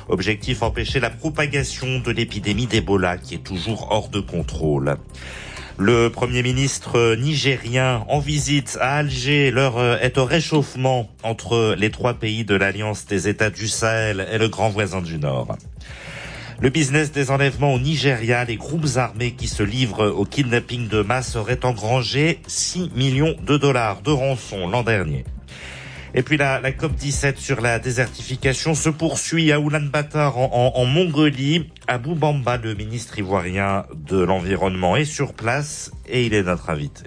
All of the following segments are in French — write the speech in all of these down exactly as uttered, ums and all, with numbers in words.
Objectif, empêcher la propagation de l'épidémie d'Ebola qui est toujours hors de contrôle. Le Premier ministre nigérien en visite à Alger, l'heure est au réchauffement entre les trois pays de l'Alliance des États du Sahel et le grand voisin du Nord. Le business des enlèvements au Nigeria, les groupes armés qui se livrent au kidnapping de masse auraient engrangé six millions de dollars de rançon l'an dernier. Et puis la, la COP dix-sept sur la désertification se poursuit à Oulan-Bator en, en, en Mongolie. Abou Bamba, le ministre ivoirien de l'Environnement, est sur place et il est notre invité.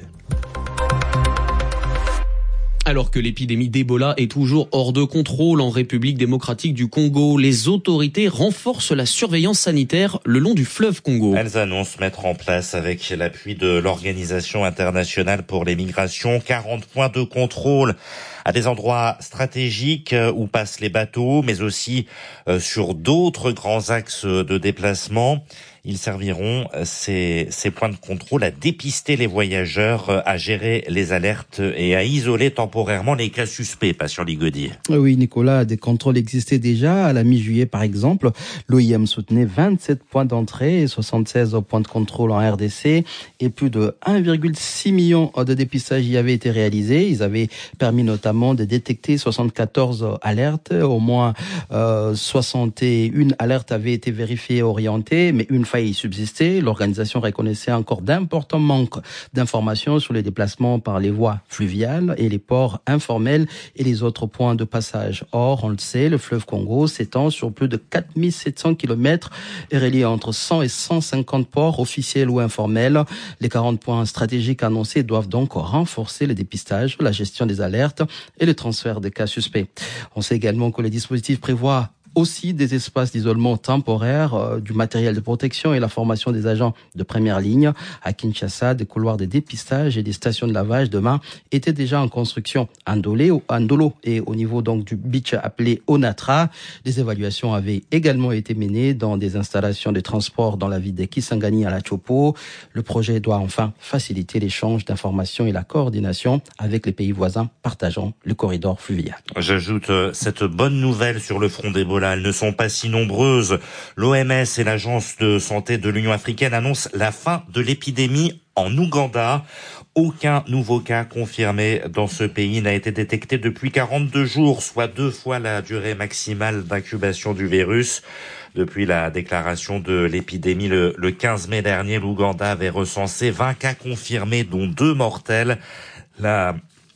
Alors que l'épidémie d'Ebola est toujours hors de contrôle en République démocratique du Congo, les autorités renforcent la surveillance sanitaire le long du fleuve Congo. Elles annoncent mettre en place, avec l'appui de l'Organisation internationale pour les migrations, quarante points de contrôle à des endroits stratégiques où passent les bateaux, mais aussi sur d'autres grands axes de déplacement. Ils serviront, ces, ces points de contrôle, à dépister les voyageurs, à gérer les alertes et à isoler temporairement les cas suspects, patient Ligaudier. Oui, Nicolas, des contrôles existaient déjà. À la mi-juillet, par exemple, l'O I M soutenait vingt-sept points d'entrée et soixante-seize points de contrôle en R D C. Et plus de un virgule six million de dépistages y avaient été réalisés. Ils avaient permis notamment de détecter soixante-quatorze alertes. Au moins euh, soixante et une alertes avaient été vérifiées et orientées, mais une faille subsistait. L'organisation reconnaissait encore d'importants manques d'informations sur les déplacements par les voies fluviales et les ports informels et les autres points de passage. Or, on le sait, le fleuve Congo s'étend sur plus de quatre mille sept cents kilomètres et relie entre cent et cent cinquante ports officiels ou informels. Les quarante points stratégiques annoncés doivent donc renforcer le dépistage, la gestion des alertes et le transfert des cas suspects. On sait également que le dispositif prévoit aussi des espaces d'isolement temporaire, euh, du matériel de protection et la formation des agents de première ligne. À Kinshasa, des couloirs de dépistage et des stations de lavage de mains étaient déjà en construction à Ndolo et au niveau donc du beach appelé Onatra. Des évaluations avaient également été menées dans des installations de transport dans la ville de Kisangani à la Chopo. Le projet doit enfin faciliter l'échange d'informations et la coordination avec les pays voisins partageant le corridor fluvial. J'ajoute euh, cette bonne nouvelle sur le front d'Ebola. Elles ne sont pas si nombreuses. L'O M S et l'Agence de santé de l'Union africaine annoncent la fin de l'épidémie en Ouganda. Aucun nouveau cas confirmé dans ce pays n'a été détecté depuis quarante-deux jours, soit deux fois la durée maximale d'incubation du virus. Depuis la déclaration de l'épidémie le, le quinze mai dernier, l'Ouganda avait recensé vingt cas confirmés, dont deux mortels. La,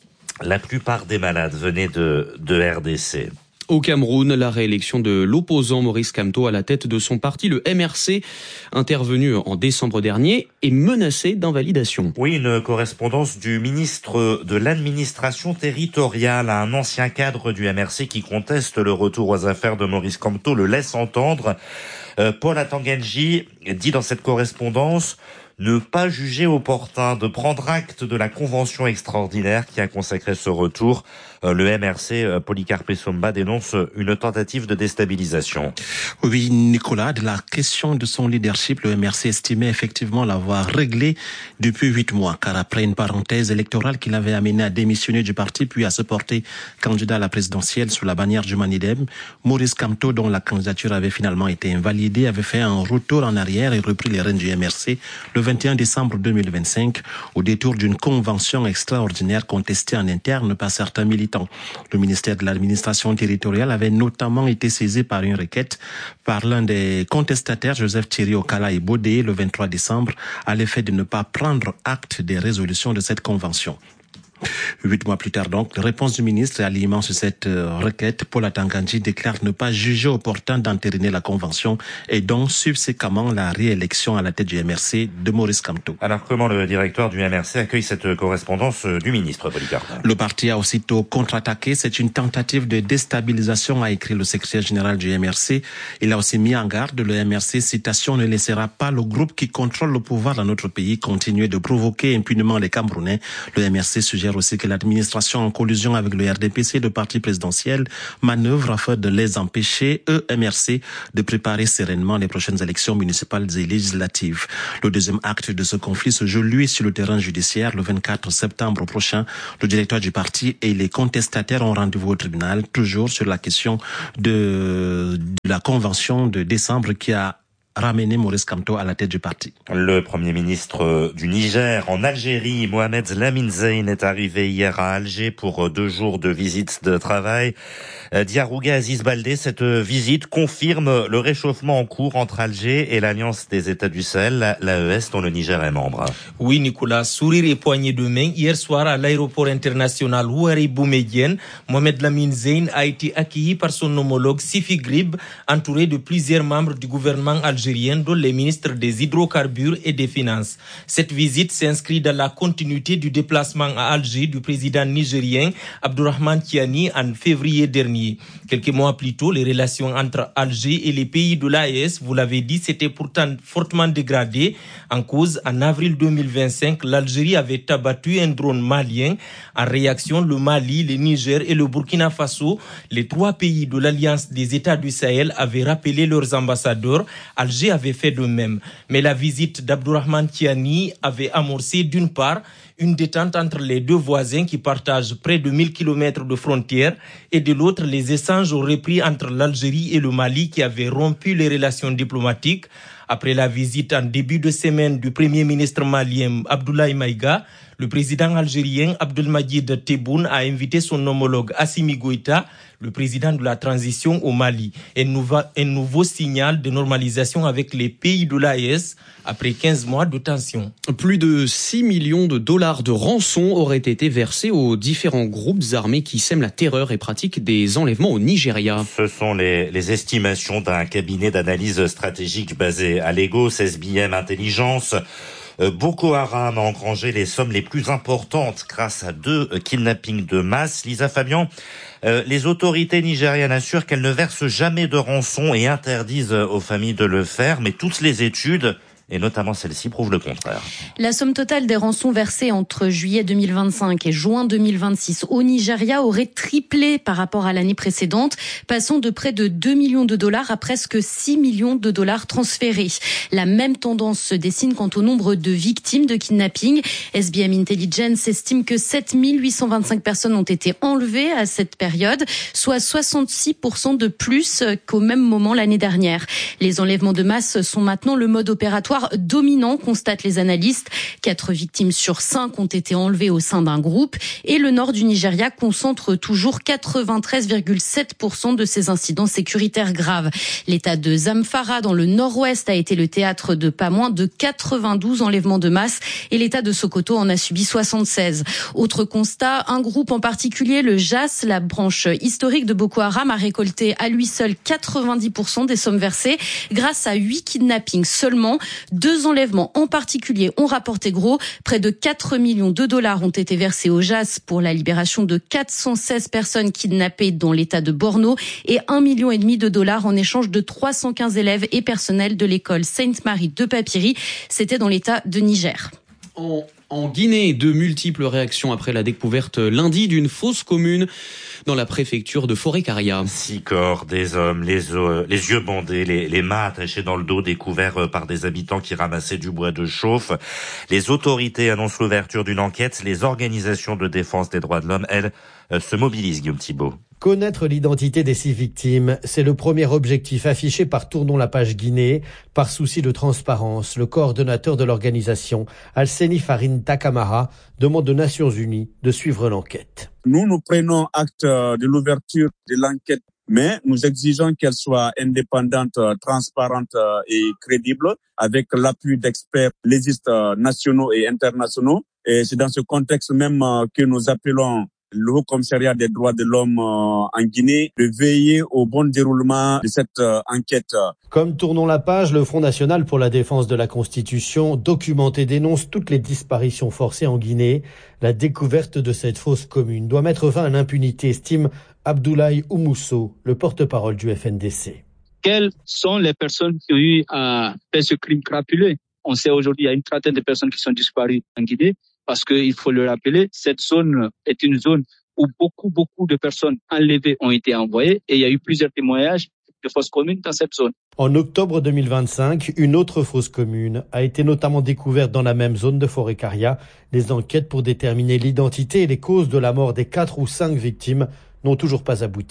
la plupart des malades venaient de, de R D C. Au Cameroun, la réélection de l'opposant Maurice Kamto à la tête de son parti, le M R C, intervenu en décembre dernier, est menacé d'invalidation. Oui, une correspondance du ministre de l'administration territoriale à un ancien cadre du M R C qui conteste le retour aux affaires de Maurice Kamto le laisse entendre. Euh, Paul Atanganji dit dans cette correspondance ne pas juger opportun de prendre acte de la convention extraordinaire qui a consacré ce retour. Le M R C, Polycarpe Somba, dénonce une tentative de déstabilisation. Oui, Nicolas, de la question de son leadership, le M R C estimait effectivement l'avoir réglé depuis huit mois, car après une parenthèse électorale qui l'avait amené à démissionner du parti puis à se porter candidat à la présidentielle sous la bannière du Manidem, Maurice Kamto, dont la candidature avait finalement été invalidée, avait fait un retour en arrière et repris les rênes du M R C le vingt et un décembre deux mille vingt-cinq, au détour d'une convention extraordinaire contestée en interne par certains militants. Le ministère de l'administration territoriale avait notamment été saisi par une requête par l'un des contestataires, Joseph Thierry Okala et Bodé, le vingt-trois décembre, à l'effet de ne pas prendre acte des résolutions de cette convention. Huit mois plus tard donc, la réponse du ministre est alignement sur cette euh, requête. Paul Atanganji déclare ne pas juger opportun d'entériner la convention et donc subséquemment la réélection à la tête du M R C de Maurice Kamto. Alors comment le directeur du M R C accueille cette correspondance du ministre, Polycarpe ? Le parti a aussitôt contre-attaqué. C'est une tentative de déstabilisation, a écrit le secrétaire général du M R C. Il a aussi mis en garde le M R C, citation, ne laissera pas le groupe qui contrôle le pouvoir dans notre pays continuer de provoquer impunément les Camerounais. Le M R C suggère aussi que l'administration, en collusion avec le R D P C, le parti présidentiel, manœuvre afin de les empêcher, eux, M R C, de préparer sereinement les prochaines élections municipales et législatives. Le deuxième acte de ce conflit se joue, lui, sur le terrain judiciaire. Le vingt-quatre septembre prochain, le directeur du parti et les contestataires ont rendez-vous au tribunal, toujours sur la question de, de la la convention de décembre qui a ramené Maurice Kamto à la tête du parti. Le premier ministre du Niger en Algérie, Mohamed Lamine Zeine, est arrivé hier à Alger pour deux jours de visite de travail. Diarouga Aziz Baldé, cette visite confirme le réchauffement en cours entre Alger et l'Alliance des États du Sahel, l'A E S, dont le Niger est membre. Oui, Nicolas, sourire et poignée de main. Hier soir, à l'aéroport international Ouari Boumediene, Mohamed Lamine Zeine a été accueilli par son homologue Sifi Grib, entouré de plusieurs membres du gouvernement algérien, dont les ministres des hydrocarbures et des finances. Cette visite s'inscrit dans la continuité du déplacement à Alger du président nigérien Abdourahmane Tiani en février dernier. Quelques mois plus tôt, les relations entre Alger et les pays de l'A E S, vous l'avez dit, s'étaient pourtant fortement dégradées. En cause, en avril deux mille vingt-cinq, l'Algérie avait abattu un drone malien. En réaction, le Mali, le Niger et le Burkina Faso, les trois pays de l'Alliance des États du Sahel, avaient rappelé leurs ambassadeurs. Alger avait fait de même. Mais la visite d'Abdourahmane Tiani avait amorcé d'une part une détente entre les deux voisins qui partagent près de mille kilomètres de frontières et de l'autre, les échanges ont repris entre l'Algérie et le Mali qui avaient rompu les relations diplomatiques. Après la visite en début de semaine du premier ministre malien Abdoulaye Maïga, le président algérien Abdelmadjid Tebboune a invité son homologue Assimi Goïta, le président de la transition au Mali. Un, nouveau, un nouveau signal de normalisation avec les pays de l'A E S après quinze mois de tension. Plus de six millions de dollars de rançon auraient été versés aux différents groupes armés qui sèment la terreur et pratiquent des enlèvements au Nigeria. Ce sont les, les estimations d'un cabinet d'analyse stratégique basé à Lagos, S B M Intelligence. Boko Haram a engrangé les sommes les plus importantes grâce à deux kidnappings de masse. Lisa Fabian, euh, les autorités nigérianes assurent qu'elles ne versent jamais de rançon et interdisent aux familles de le faire, mais toutes les études, et notamment celle-ci, prouve le contraire. La somme totale des rançons versées entre juillet deux mille vingt-cinq et juin deux mille vingt-six au Nigeria aurait triplé par rapport à l'année précédente, passant de près de deux millions de dollars à presque six millions de dollars transférés. La même tendance se dessine quant au nombre de victimes de kidnapping. S B M Intelligence estime que sept mille huit cent vingt-cinq personnes ont été enlevées à cette période, soit soixante-six pour cent de plus qu'au même moment l'année dernière. Les enlèvements de masse sont maintenant le mode opératoire dominant, constatent les analystes. Quatre victimes sur cinq ont été enlevées au sein d'un groupe et le nord du Nigeria concentre toujours quatre-vingt-treize virgule sept pour cent de ces incidents sécuritaires graves. L'état de Zamfara dans le nord-ouest a été le théâtre de pas moins de quatre-vingt-douze enlèvements de masse et l'état de Sokoto en a subi soixante-seize. Autre constat, un groupe en particulier, le J A S, la branche historique de Boko Haram, a récolté à lui seul quatre-vingt-dix pour cent des sommes versées grâce à huit kidnappings seulement. Deux enlèvements en particulier ont rapporté gros. Près de quatre millions de dollars ont été versés au J A S pour la libération de quatre cent seize personnes kidnappées dans l'état de Borno et un million et demi de dollars en échange de trois cent quinze élèves et personnels de l'école Sainte-Marie de Papiri. C'était dans l'état de Niger. En, en Guinée, de multiples réactions après la découverte lundi d'une fosse commune dans la préfecture de Forêt-Caria. Six corps, des hommes, les, euh, les yeux bandés, les, les mains attachées dans le dos, découverts par des habitants qui ramassaient du bois de chauffe. Les autorités annoncent l'ouverture d'une enquête. Les organisations de défense des droits de l'homme, elles, euh, se mobilisent, Guillaume Thibault. Connaître l'identité des six victimes, c'est le premier objectif affiché par Tournons la page Guinée. Par souci de transparence, le coordonnateur de l'organisation, Alseni Farin Takamara, demande aux Nations Unies de suivre l'enquête. Nous, nous prenons acte de l'ouverture de l'enquête, mais nous exigeons qu'elle soit indépendante, transparente et crédible, avec l'appui d'experts légistes nationaux et internationaux. Et c'est dans ce contexte même que nous appelons le Haut Commissariat des droits de l'homme en Guinée de veiller au bon déroulement de cette enquête. Comme Tournons la page, le Front national pour la défense de la Constitution documente et dénonce toutes les disparitions forcées en Guinée. La découverte de cette fosse commune doit mettre fin à l'impunité, estime Abdoulaye Oumousso, le porte-parole du F N D C. Quelles sont les personnes qui ont eu à faire ce crime crapuleux? On sait aujourd'hui qu'il y a une trentaine de personnes qui sont disparues en Guinée. Parce qu'il faut le rappeler, cette zone est une zone où beaucoup, beaucoup de personnes enlevées ont été envoyées et il y a eu plusieurs témoignages de fosses communes dans cette zone. En octobre deux mille vingt-cinq, une autre fosse commune a été notamment découverte dans la même zone de Forêt-Caria. Les enquêtes pour déterminer l'identité et les causes de la mort des quatre ou cinq victimes n'ont toujours pas abouti.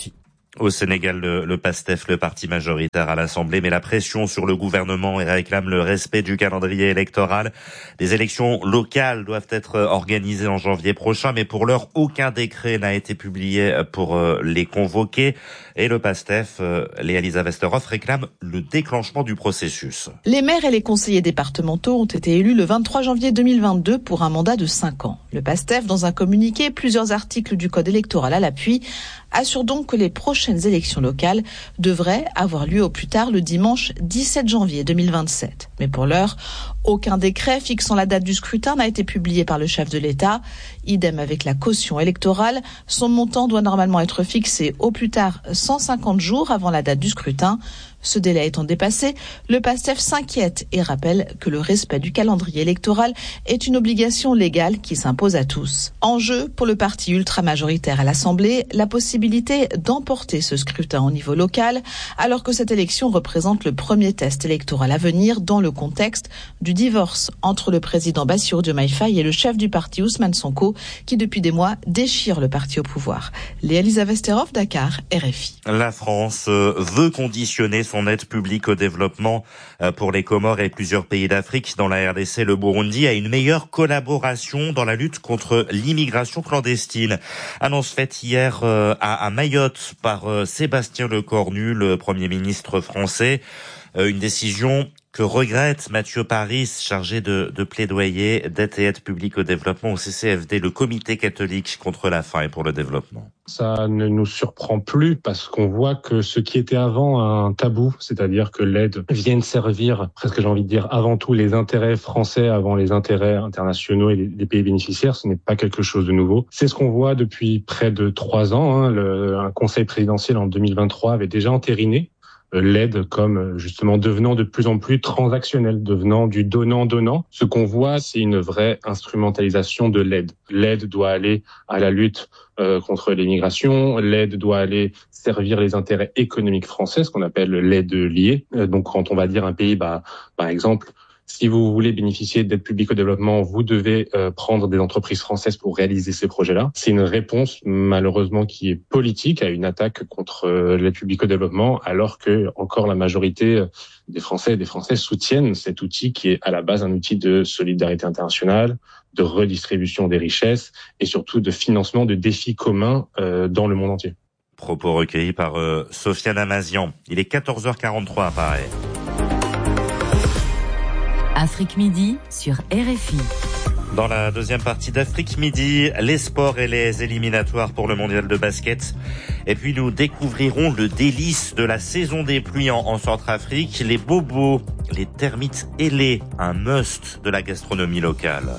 Au Sénégal, le, le PASTEF, le parti majoritaire à l'Assemblée, met la pression sur le gouvernement et réclame le respect du calendrier électoral. Des élections locales doivent être organisées en janvier prochain, mais pour l'heure, aucun décret n'a été publié pour les convoquer. Et le PASTEF, Léa Lisa Westerhoff, réclame le déclenchement du processus. Les maires et les conseillers départementaux ont été élus le vingt-trois janvier deux mille vingt-deux pour un mandat de cinq ans. Le PASTEF, dans un communiqué, plusieurs articles du code électoral à l'appui, assure donc que les prochaines élections locales devraient avoir lieu au plus tard le dimanche dix-sept janvier deux mille vingt-sept. Mais pour l'heure, aucun décret fixant la date du scrutin n'a été publié par le chef de l'État. Idem avec la caution électorale. Son montant doit normalement être fixé au plus tard cent cinquante jours avant la date du scrutin. Ce délai étant dépassé, le PASTEF s'inquiète et rappelle que le respect du calendrier électoral est une obligation légale qui s'impose à tous. En jeu, pour le parti ultra-majoritaire à l'Assemblée, la possibilité d'emporter ce scrutin au niveau local, alors que cette élection représente le premier test électoral à venir dans le contexte du divorce entre le président Bassirou Diomaye Faye et le chef du parti Ousmane Sonko, qui depuis des mois déchire le parti au pouvoir. Léa Lisa Westerhoff, Dakar, R F I. La France veut conditionner son aide publique au développement pour les Comores et plusieurs pays d'Afrique, dans la R D C, le Burundi, à une meilleure collaboration dans la lutte contre l'immigration clandestine. Annonce faite hier à Mayotte par Sébastien Lecornu, le Premier ministre français. Une décision que regrette Mathieu Paris, chargé de, de plaidoyer d'aide et aide publique au développement au C C F D, le Comité catholique contre la faim et pour le développement. Ça ne nous surprend plus parce qu'on voit que ce qui était avant un tabou, c'est-à-dire que l'aide vienne servir, presque j'ai envie de dire, avant tout les intérêts français avant les intérêts internationaux et des pays bénéficiaires, ce n'est pas quelque chose de nouveau. C'est ce qu'on voit depuis près de trois ans. Hein. Le, un conseil présidentiel en deux mille vingt-trois avait déjà entériné l'aide comme justement devenant de plus en plus transactionnelle, devenant du donnant-donnant. Ce qu'on voit, c'est une vraie instrumentalisation de l'aide. L'aide doit aller à la lutte euh, contre l'immigration, l'aide doit aller servir les intérêts économiques français, ce qu'on appelle l'aide liée. Euh, donc quand on va dire un pays, bah, par exemple, si vous voulez bénéficier d'aide publique au développement, vous devez euh, prendre des entreprises françaises pour réaliser ces projets-là. C'est une réponse, malheureusement, qui est politique à une attaque contre euh, l'aide publique au développement, alors que encore la majorité des Français et des Françaises soutiennent cet outil qui est à la base un outil de solidarité internationale, de redistribution des richesses et surtout de financement de défis communs euh, dans le monde entier. Propos recueillis par euh, Sofiane Amazian. Il est quatorze heures quarante-trois à Paris. Afrique Midi sur R F I. Dans la deuxième partie d'Afrique Midi, les sports et les éliminatoires pour le mondial de basket. Et puis nous découvrirons le délice de la saison des pluies en, en Centrafrique, les bobos, les termites ailés, un must de la gastronomie locale.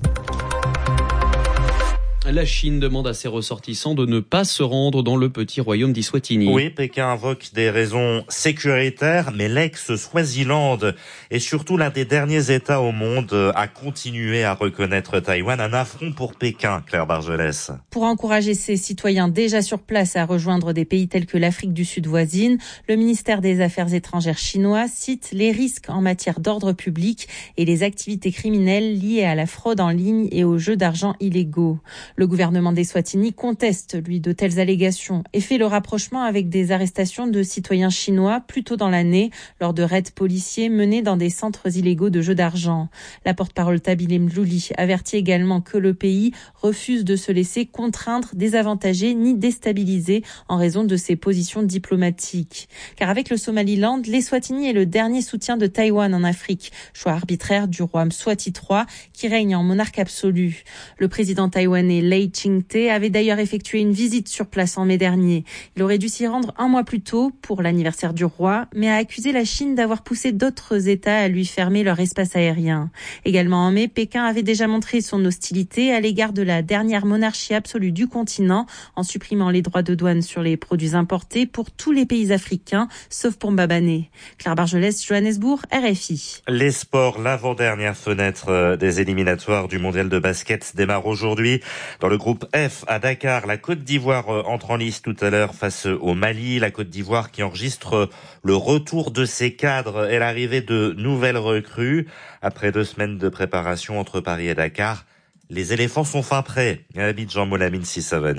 La Chine demande à ses ressortissants de ne pas se rendre dans le petit royaume d'Eswatini. Oui, Pékin invoque des raisons sécuritaires, mais l'ex-Swaziland est surtout l'un des derniers États au monde à continuer à reconnaître Taïwan. Un affront pour Pékin, Claire Bargelès. Pour encourager ses citoyens déjà sur place à rejoindre des pays tels que l'Afrique du Sud voisine, le ministère des Affaires étrangères chinois cite les risques en matière d'ordre public et les activités criminelles liées à la fraude en ligne et aux jeux d'argent illégaux. Le gouvernement d'Eswatini conteste, lui, de telles allégations et fait le rapprochement avec des arrestations de citoyens chinois plus tôt dans l'année lors de raids policiers menés dans des centres illégaux de jeux d'argent. La porte-parole Tabile Mlouli avertit également que le pays refuse de se laisser contraindre, désavantager ni déstabiliser en raison de ses positions diplomatiques. Car avec le Somaliland, l'Eswatini est le dernier soutien de Taïwan en Afrique, choix arbitraire du roi Mswati trois qui règne en monarque absolu. Le président taïwanais Lai Ching-te avait d'ailleurs effectué une visite sur place en mai dernier. Il aurait dû s'y rendre un mois plus tôt pour l'anniversaire du roi, mais a accusé la Chine d'avoir poussé d'autres États à lui fermer leur espace aérien. Également en mai, Pékin avait déjà montré son hostilité à l'égard de la dernière monarchie absolue du continent en supprimant les droits de douane sur les produits importés pour tous les pays africains, sauf pour Mbabane. Claire Bargelès, Johannesburg, R F I. Les sports, l'avant-dernière fenêtre des éliminatoires du mondial de basket démarre aujourd'hui. Dans le groupe F, à Dakar, la Côte d'Ivoire entre en lice tout à l'heure face au Mali. La Côte d'Ivoire qui enregistre le retour de ses cadres et l'arrivée de nouvelles recrues. Après deux semaines de préparation entre Paris et Dakar, les éléphants sont fin prêts. À Abidjan, Molamine Sissavané.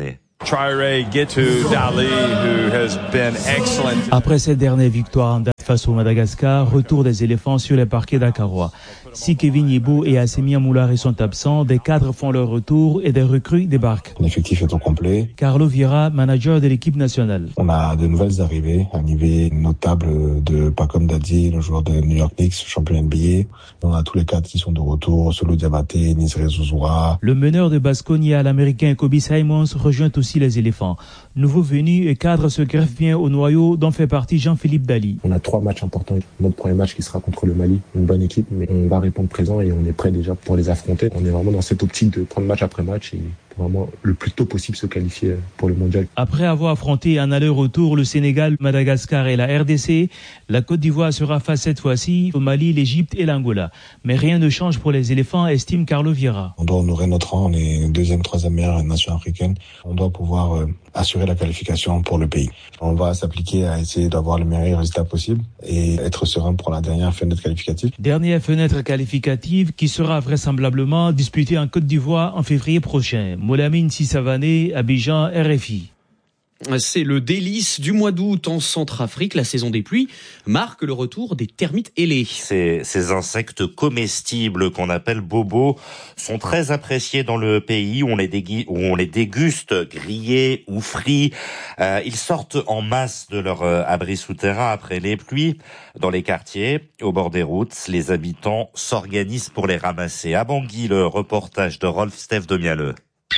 Après cette dernière victoire en date face au Madagascar, retour des éléphants sur les parquets dakarois. Si Kevin Yebo et Assemia Moulari sont absents, des cadres font leur retour et des recrues débarquent. L'effectif est au complet. Carlo Vieira, manager de l'équipe nationale. On a de nouvelles arrivées, arrivées notables de Pacom Daddy, le joueur de New York Knicks, champion N B A. On a tous les cadres qui sont de retour, Solo Diabaté, Nisre Zouzoura. Le meneur de Baskonia, l'américain Kobe Simons, rejoint aussi les éléphants. Nouveau venu et cadre se greffe bien au noyau dont fait partie Jean-Philippe Dali. On a trois matchs importants. Notre premier match qui sera contre le Mali, une bonne équipe, mais on va répondre présent et on est prêt déjà pour les affronter. On est vraiment dans cette optique de prendre match après match et pour vraiment le plus tôt possible se qualifier pour le mondial. Après avoir affronté en aller-retour le Sénégal, Madagascar et la R D C, la Côte d'Ivoire sera face cette fois-ci au Mali, l'Égypte et l'Angola. Mais rien ne change pour les éléphants, estime Carlo Vieira. On doit honorer notre rang, on est deuxième, troisième meilleure nation africaine. On doit pouvoir euh, assurer la qualification pour le pays. On va s'appliquer à essayer d'avoir le meilleur résultat possible et être serein pour la dernière fenêtre qualificative. Dernière fenêtre qualificative qui sera vraisemblablement disputée en Côte d'Ivoire en février prochain. Molamine Sissavané, Abidjan, R F I. C'est le délice du mois d'août en Centrafrique. La saison des pluies marque le retour des termites ailés. Ces, ces insectes comestibles qu'on appelle bobos sont très appréciés dans le pays où on les, dégui, où on les déguste grillés ou frits. Euh, ils sortent en masse de leur euh, abri souterrain après les pluies. Dans les quartiers, au bord des routes, les habitants s'organisent pour les ramasser. À Bangui, le reportage de Rolf Steph de Mialeux.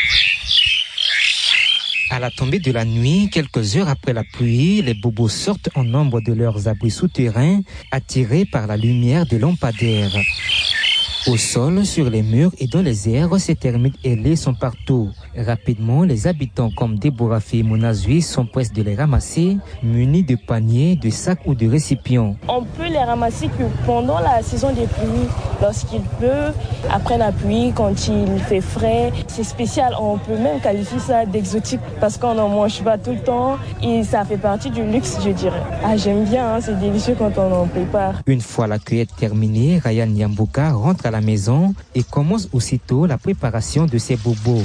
À la tombée de la nuit, quelques heures après la pluie, les bobos sortent en nombre de leurs abris souterrains, attirés par la lumière des lampadaires. Au sol, sur les murs et dans les airs, ces termites ailés sont partout. Rapidement, les habitants comme Deborah Monazui sont pressés de les ramasser, munis de paniers, de sacs ou de récipients. On peut les ramasser que pendant la saison des pluies, lorsqu'il pleut, après la pluie, quand il fait frais. C'est spécial, on peut même qualifier ça d'exotique parce qu'on n'en mange pas tout le temps et ça fait partie du luxe, je dirais. Ah, j'aime bien, hein, c'est délicieux quand on en prépare. Une fois la cueillette terminée, Ryan Yambuka rentre à la maison et commence aussitôt la préparation de ses bobos.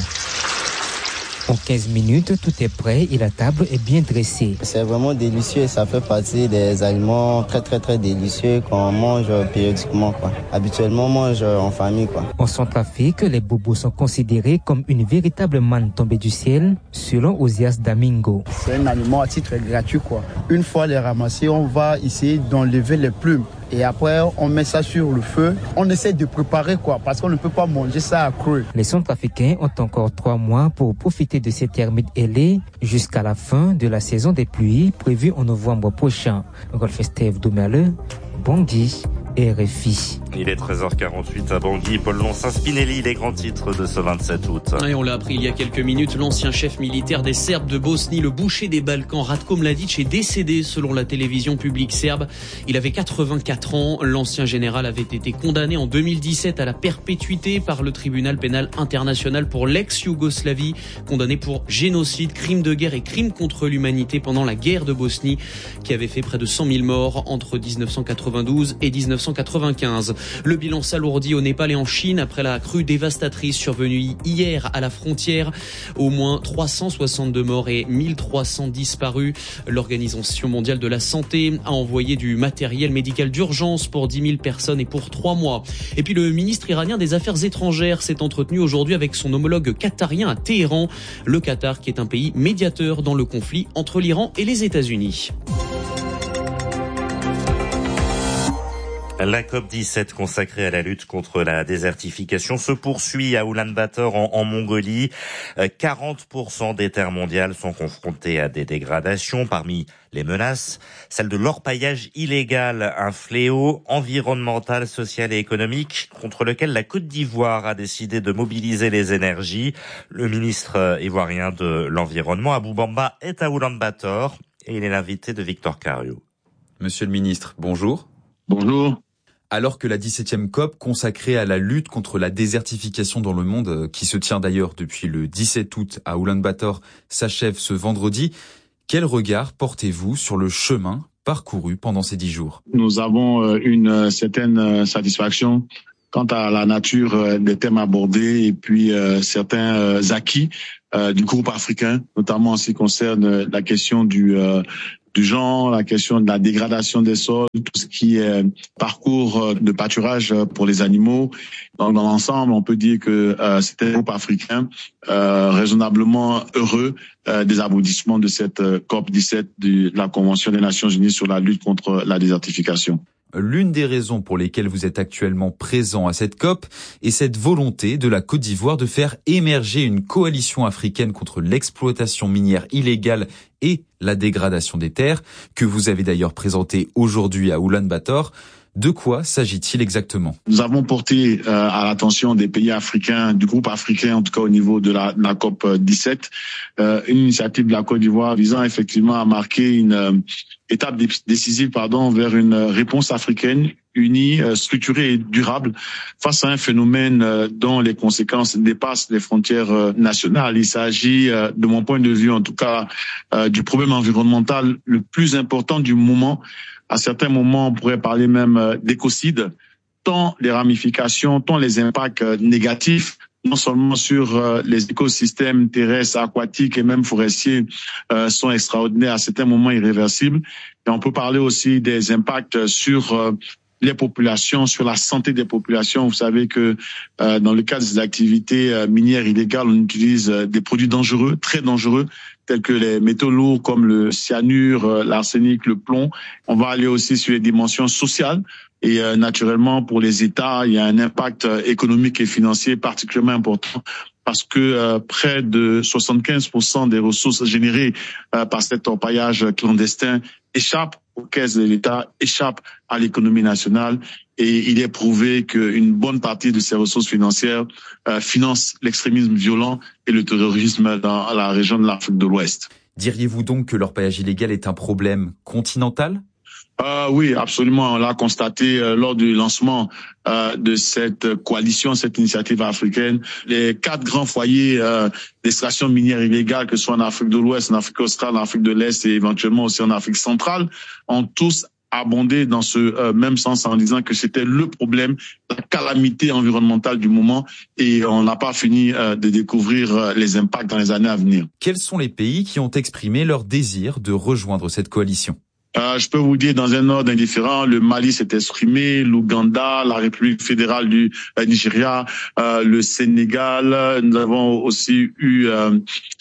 En quinze minutes, tout est prêt et la table est bien dressée. C'est vraiment délicieux, ça fait partie des aliments très très très délicieux qu'on mange périodiquement, quoi. Habituellement, on mange en famille, quoi. En Centrafrique, les bobos sont considérés comme une véritable manne tombée du ciel, selon Osias Damingo. C'est un aliment à titre gratuit, quoi. Une fois les ramassés, on va essayer d'enlever les plumes. Et après, on met ça sur le feu. On essaie de préparer, quoi, parce qu'on ne peut pas manger ça à cru. Les Centrafricains ont encore trois mois pour profiter de ces termites ailés jusqu'à la fin de la saison des pluies prévue en novembre prochain. Rolf Steve Domerle, Bangui, R F I. Il est treize heures quarante-huit à Bangui. Paul Lonsin, Spinelli, les grands titres de ce vingt-sept août. Et on l'a appris il y a quelques minutes, l'ancien chef militaire des Serbes de Bosnie, le boucher des Balkans, Ratko Mladic, est décédé selon la télévision publique serbe. Il avait quatre-vingt-quatre ans. L'ancien général avait été condamné en deux mille dix-sept à la perpétuité par le tribunal pénal international pour l'ex-Yougoslavie, condamné pour génocide, crime de guerre et crime contre l'humanité pendant la guerre de Bosnie, qui avait fait près de cent mille morts entre dix-neuf cent quatre-vingt-douze et dix-neuf cent quatre-vingt-quinze. Le bilan s'alourdit au Népal et en Chine après la crue dévastatrice survenue hier à la frontière. Au moins trois cent soixante-deux morts et mille trois cents disparus. L'Organisation mondiale de la santé a envoyé du matériel médical d'urgence pour dix mille personnes et pour trois mois. Et puis le ministre iranien des Affaires étrangères s'est entretenu aujourd'hui avec son homologue qatarien à Téhéran. Le Qatar qui est un pays médiateur dans le conflit entre l'Iran et les États-Unis. La COP dix-sept consacrée à la lutte contre la désertification se poursuit à Oulan-Bator en, en Mongolie. quarante pour cent des terres mondiales sont confrontées à des dégradations. Parmi les menaces, celle de l'orpaillage illégal, un fléau environnemental, social et économique contre lequel la Côte d'Ivoire a décidé de mobiliser les énergies. Le ministre ivoirien de l'Environnement, Abou Bamba, est à Oulan-Bator et il est l'invité de Victor Cario. Monsieur le ministre, bonjour. Bonjour. Alors que la dix-septième COP consacrée à la lutte contre la désertification dans le monde, qui se tient d'ailleurs depuis le dix-sept août à Oulan-Bator, s'achève ce vendredi, quel regard portez-vous sur le chemin parcouru pendant ces dix jours ? Nous avons une certaine satisfaction quant à la nature des thèmes abordés et puis certains acquis euh, du groupe africain, notamment en ce qui concerne la question du euh, du genre, la question de la dégradation des sols, tout ce qui est parcours de pâturage pour les animaux. Dans, dans l'ensemble, on peut dire que euh, c'était un groupe africain euh, raisonnablement heureux euh, des aboutissements de cette euh, COP dix-sept de la Convention des Nations Unies sur la lutte contre la désertification. L'une des raisons pour lesquelles vous êtes actuellement présent à cette COP est cette volonté de la Côte d'Ivoire de faire émerger une coalition africaine contre l'exploitation minière illégale et la dégradation des terres, que vous avez d'ailleurs présentée aujourd'hui à Ulaanbaatar. De quoi s'agit-il exactement? Nous avons porté euh, à l'attention des pays africains, du groupe africain, en tout cas au niveau de la, de la COP dix-sept, euh, une initiative de la Côte d'Ivoire visant effectivement à marquer une euh, étape décisive pardon, vers une réponse africaine unie, euh, structurée et durable face à un phénomène euh, dont les conséquences dépassent les frontières euh, nationales. Il s'agit, euh, de mon point de vue en tout cas, euh, du problème environnemental le plus important du moment. À certains moments, on pourrait parler même d'écocide, tant les ramifications, tant les impacts négatifs, non seulement sur les écosystèmes terrestres, aquatiques et même forestiers, sont extraordinaires, à certains moments irréversibles. Et on peut parler aussi des impacts sur les populations, sur la santé des populations. Vous savez que euh, dans le cadre des activités euh, minières illégales, on utilise euh, des produits dangereux, très dangereux, tels que les métaux lourds comme le cyanure, euh, l'arsenic, le plomb. On va aller aussi sur les dimensions sociales. Et euh, naturellement, pour les États, il y a un impact euh, économique et financier particulièrement important parce que euh, près de soixante-quinze pour cent des ressources générées euh, par cet orpaillage clandestin échappent aux caisses de l'État, échappent à l'économie nationale. Et il est prouvé qu'une bonne partie de ces ressources financières euh, financent l'extrémisme violent et le terrorisme dans la région de l'Afrique de l'Ouest. Diriez-vous donc que l'orpaillage illégal est un problème continental ? Euh, oui, absolument. On l'a constaté euh, lors du lancement euh, de cette coalition, cette initiative africaine. Les quatre grands foyers euh, d'extraction minière illégale, que ce soit en Afrique de l'Ouest, en Afrique australe, en Afrique de l'Est et éventuellement aussi en Afrique centrale, ont tous abondé dans ce euh, même sens en disant que c'était le problème, la calamité environnementale du moment et on n'a pas fini euh, de découvrir euh, les impacts dans les années à venir. Quels sont les pays qui ont exprimé leur désir de rejoindre cette coalition ? Euh, je peux vous dire dans un ordre indifférent, le Mali s'est exprimé, l'Ouganda, la République fédérale du euh, Nigeria, euh, le Sénégal. Nous avons aussi eu euh,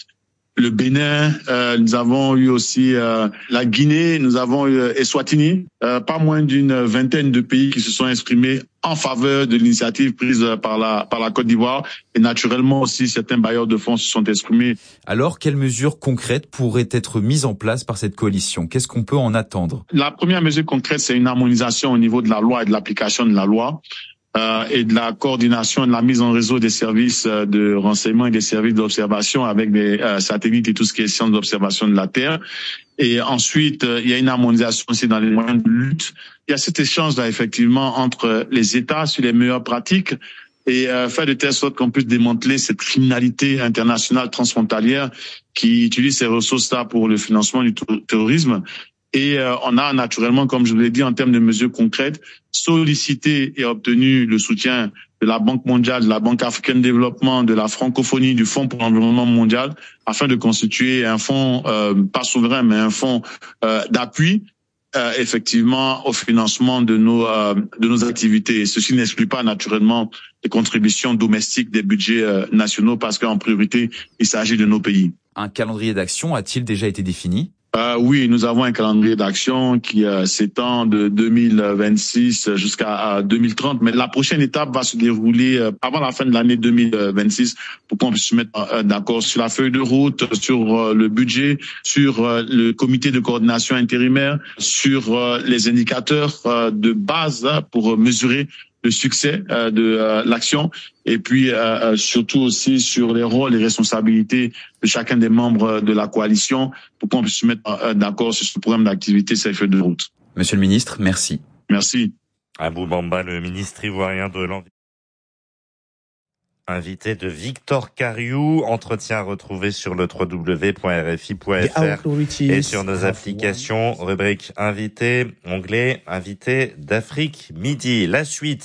le Bénin, euh, nous avons eu aussi euh, la Guinée, nous avons eu euh, Eswatini. Euh, pas moins d'une vingtaine de pays qui se sont exprimés en faveur de l'initiative prise par la par la Côte d'Ivoire et naturellement aussi certains bailleurs de fonds se sont exprimés. Alors, quelles mesures concrètes pourraient être mises en place par cette coalition ? Qu'est-ce qu'on peut en attendre ? La première mesure concrète, c'est une harmonisation au niveau de la loi et de l'application de la loi. Euh, et de la coordination, de la mise en réseau des services euh, de renseignement et des services d'observation avec des euh, satellites et tout ce qui est sciences d'observation de la Terre. Et ensuite, euh, il y a une harmonisation aussi dans les moyens de lutte. Il y a cet échange-là, effectivement, entre les États sur les meilleures pratiques et euh, faire de telle sorte qu'on puisse démanteler cette criminalité internationale transfrontalière qui utilise ces ressources-là pour le financement du terrorisme. Et euh, on a naturellement, comme je vous l'ai dit, en termes de mesures concrètes, sollicité et obtenu le soutien de la Banque mondiale, de la Banque africaine de développement, de la francophonie, du Fonds pour l'environnement mondial, afin de constituer un fonds, euh, pas souverain, mais un fonds euh, d'appui, euh, effectivement, au financement de nos euh, de nos activités. Et ceci n'exclut pas naturellement les contributions domestiques des budgets euh, nationaux, parce qu'en priorité, il s'agit de nos pays. Un calendrier d'action a-t-il déjà été défini ? Euh, oui, nous avons un calendrier d'action qui euh, s'étend de deux mille vingt-six jusqu'à deux mille trente. Mais la prochaine étape va se dérouler euh, avant la fin de l'année deux mille vingt-six pour qu'on puisse se mettre euh, d'accord sur la feuille de route, sur euh, le budget, sur euh, le comité de coordination intérimaire, sur euh, les indicateurs euh, de base hein, pour mesurer le succès euh, de euh, l'action et puis euh, surtout aussi sur les rôles et responsabilités de chacun des membres de la coalition pour qu'on puisse se mettre euh, d'accord sur ce programme d'activité, cette feuille de route. Monsieur le ministre, merci. Merci. Abou Bamba, le ministre ivoirien de l'Environnement. Invité de Victor Cariou, entretien retrouvé sur le w w w point r f i point f r et sur nos applications, rubrique invité, onglet invité d'Afrique Midi. La suite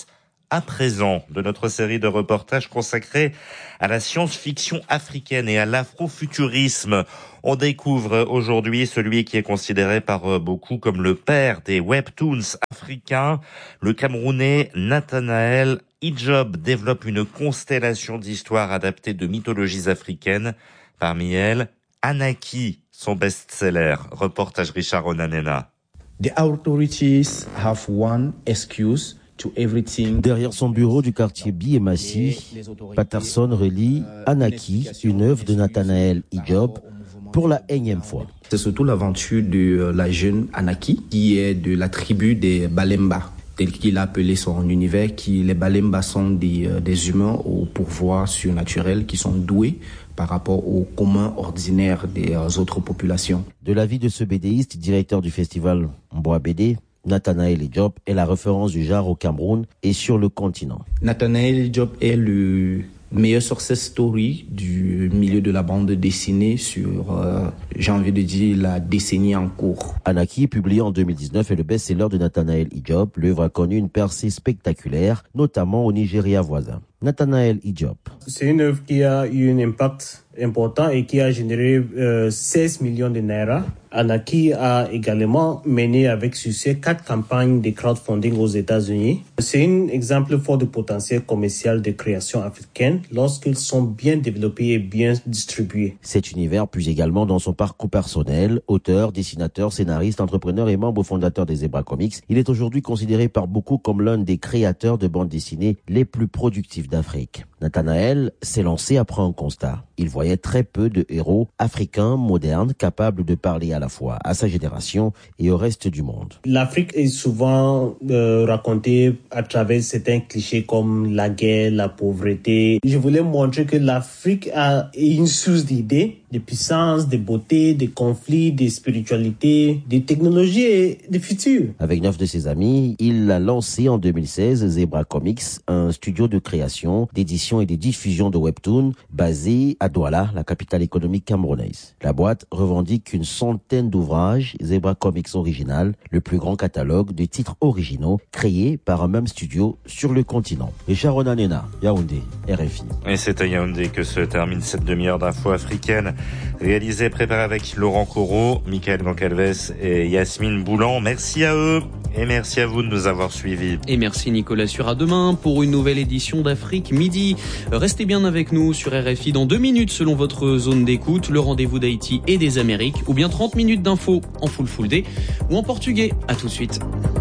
à présent de notre série de reportages consacrés à la science-fiction africaine et à l'afrofuturisme. On découvre aujourd'hui celui qui est considéré par beaucoup comme le père des webtoons africains. Le Camerounais Nathanaël Ijob développe une constellation d'histoires adaptées de mythologies africaines. Parmi elles, Anaki, son best-seller. Reportage Richard Onanena. The authorities have one excuse to everything. Derrière son bureau du quartier Biémassi, Patterson relie Anaki, une œuvre de Nathanaël Ijob, pour la énième fois. C'est surtout l'aventure de la jeune Anaki, qui est de la tribu des Balemba, tel qu'il a appelé son univers, qui les Balemba sont des, des humains au pouvoir surnaturel, qui sont doués par rapport au commun ordinaire des autres populations. De l'avis de ce bédéiste, directeur du festival Mboa B D, Nathanaël Ijob est la référence du genre au Cameroun et sur le continent. Nathanaël Ijob est le meilleur success story du milieu de la bande dessinée sur, euh, j'ai envie de dire, la décennie en cours. Anaki, publié en deux mille dix-neuf, est le best-seller de Nathanaël Ijob. L'œuvre a connu une percée spectaculaire, notamment au Nigeria voisin. Nathanaël Ijob. C'est une œuvre qui a eu un impact important et qui a généré euh, seize millions de naira. Anaki a également mené avec succès quatre campagnes de crowdfunding aux États-Unis. C'est un exemple fort de potentiel commercial de création africaine lorsqu'ils sont bien développés et bien distribués. Cet univers puise également dans son parcours personnel. Auteur, dessinateur, scénariste, entrepreneur et membre fondateur des Zebra Comics, il est aujourd'hui considéré par beaucoup comme l'un des créateurs de bandes dessinées les plus productifs d'Afrique. Nathanaël s'est lancé après un constat. Il voyait très peu de héros africains modernes capables de parler à la fois à sa génération et au reste du monde. L'Afrique est souvent euh, racontée à travers certains clichés comme la guerre, la pauvreté. Je voulais montrer que l'Afrique a une source d'idées, de puissance, de beauté, de conflits, de spiritualité, de technologie et de futur. Avec neuf de ses amis, il a lancé en deux mille seize Zebra Comics, un studio de création, d'édition et de diffusion de webtoons basé à Douala, la capitale économique camerounaise. La boîte revendique une centaine d'ouvrages Zebra Comics original, le plus grand catalogue de titres originaux créés par un même studio sur le continent. Richard Onanena, Yaoundé, R F I. Et c'est à Yaoundé que se termine cette demi-heure d'infos africaines. Réalisé, préparé avec Laurent Corot, Michael Goncalves et Yasmine Boulan. Merci à eux et merci à vous de nous avoir suivis. Et merci Nicolas Sur. À demain pour une nouvelle édition d'Afrique Midi. Restez bien avec nous sur R F I dans deux minutes selon votre zone d'écoute. Le rendez-vous d'Haïti et des Amériques ou bien trente minutes d'infos en full full day ou en portugais. À tout de suite.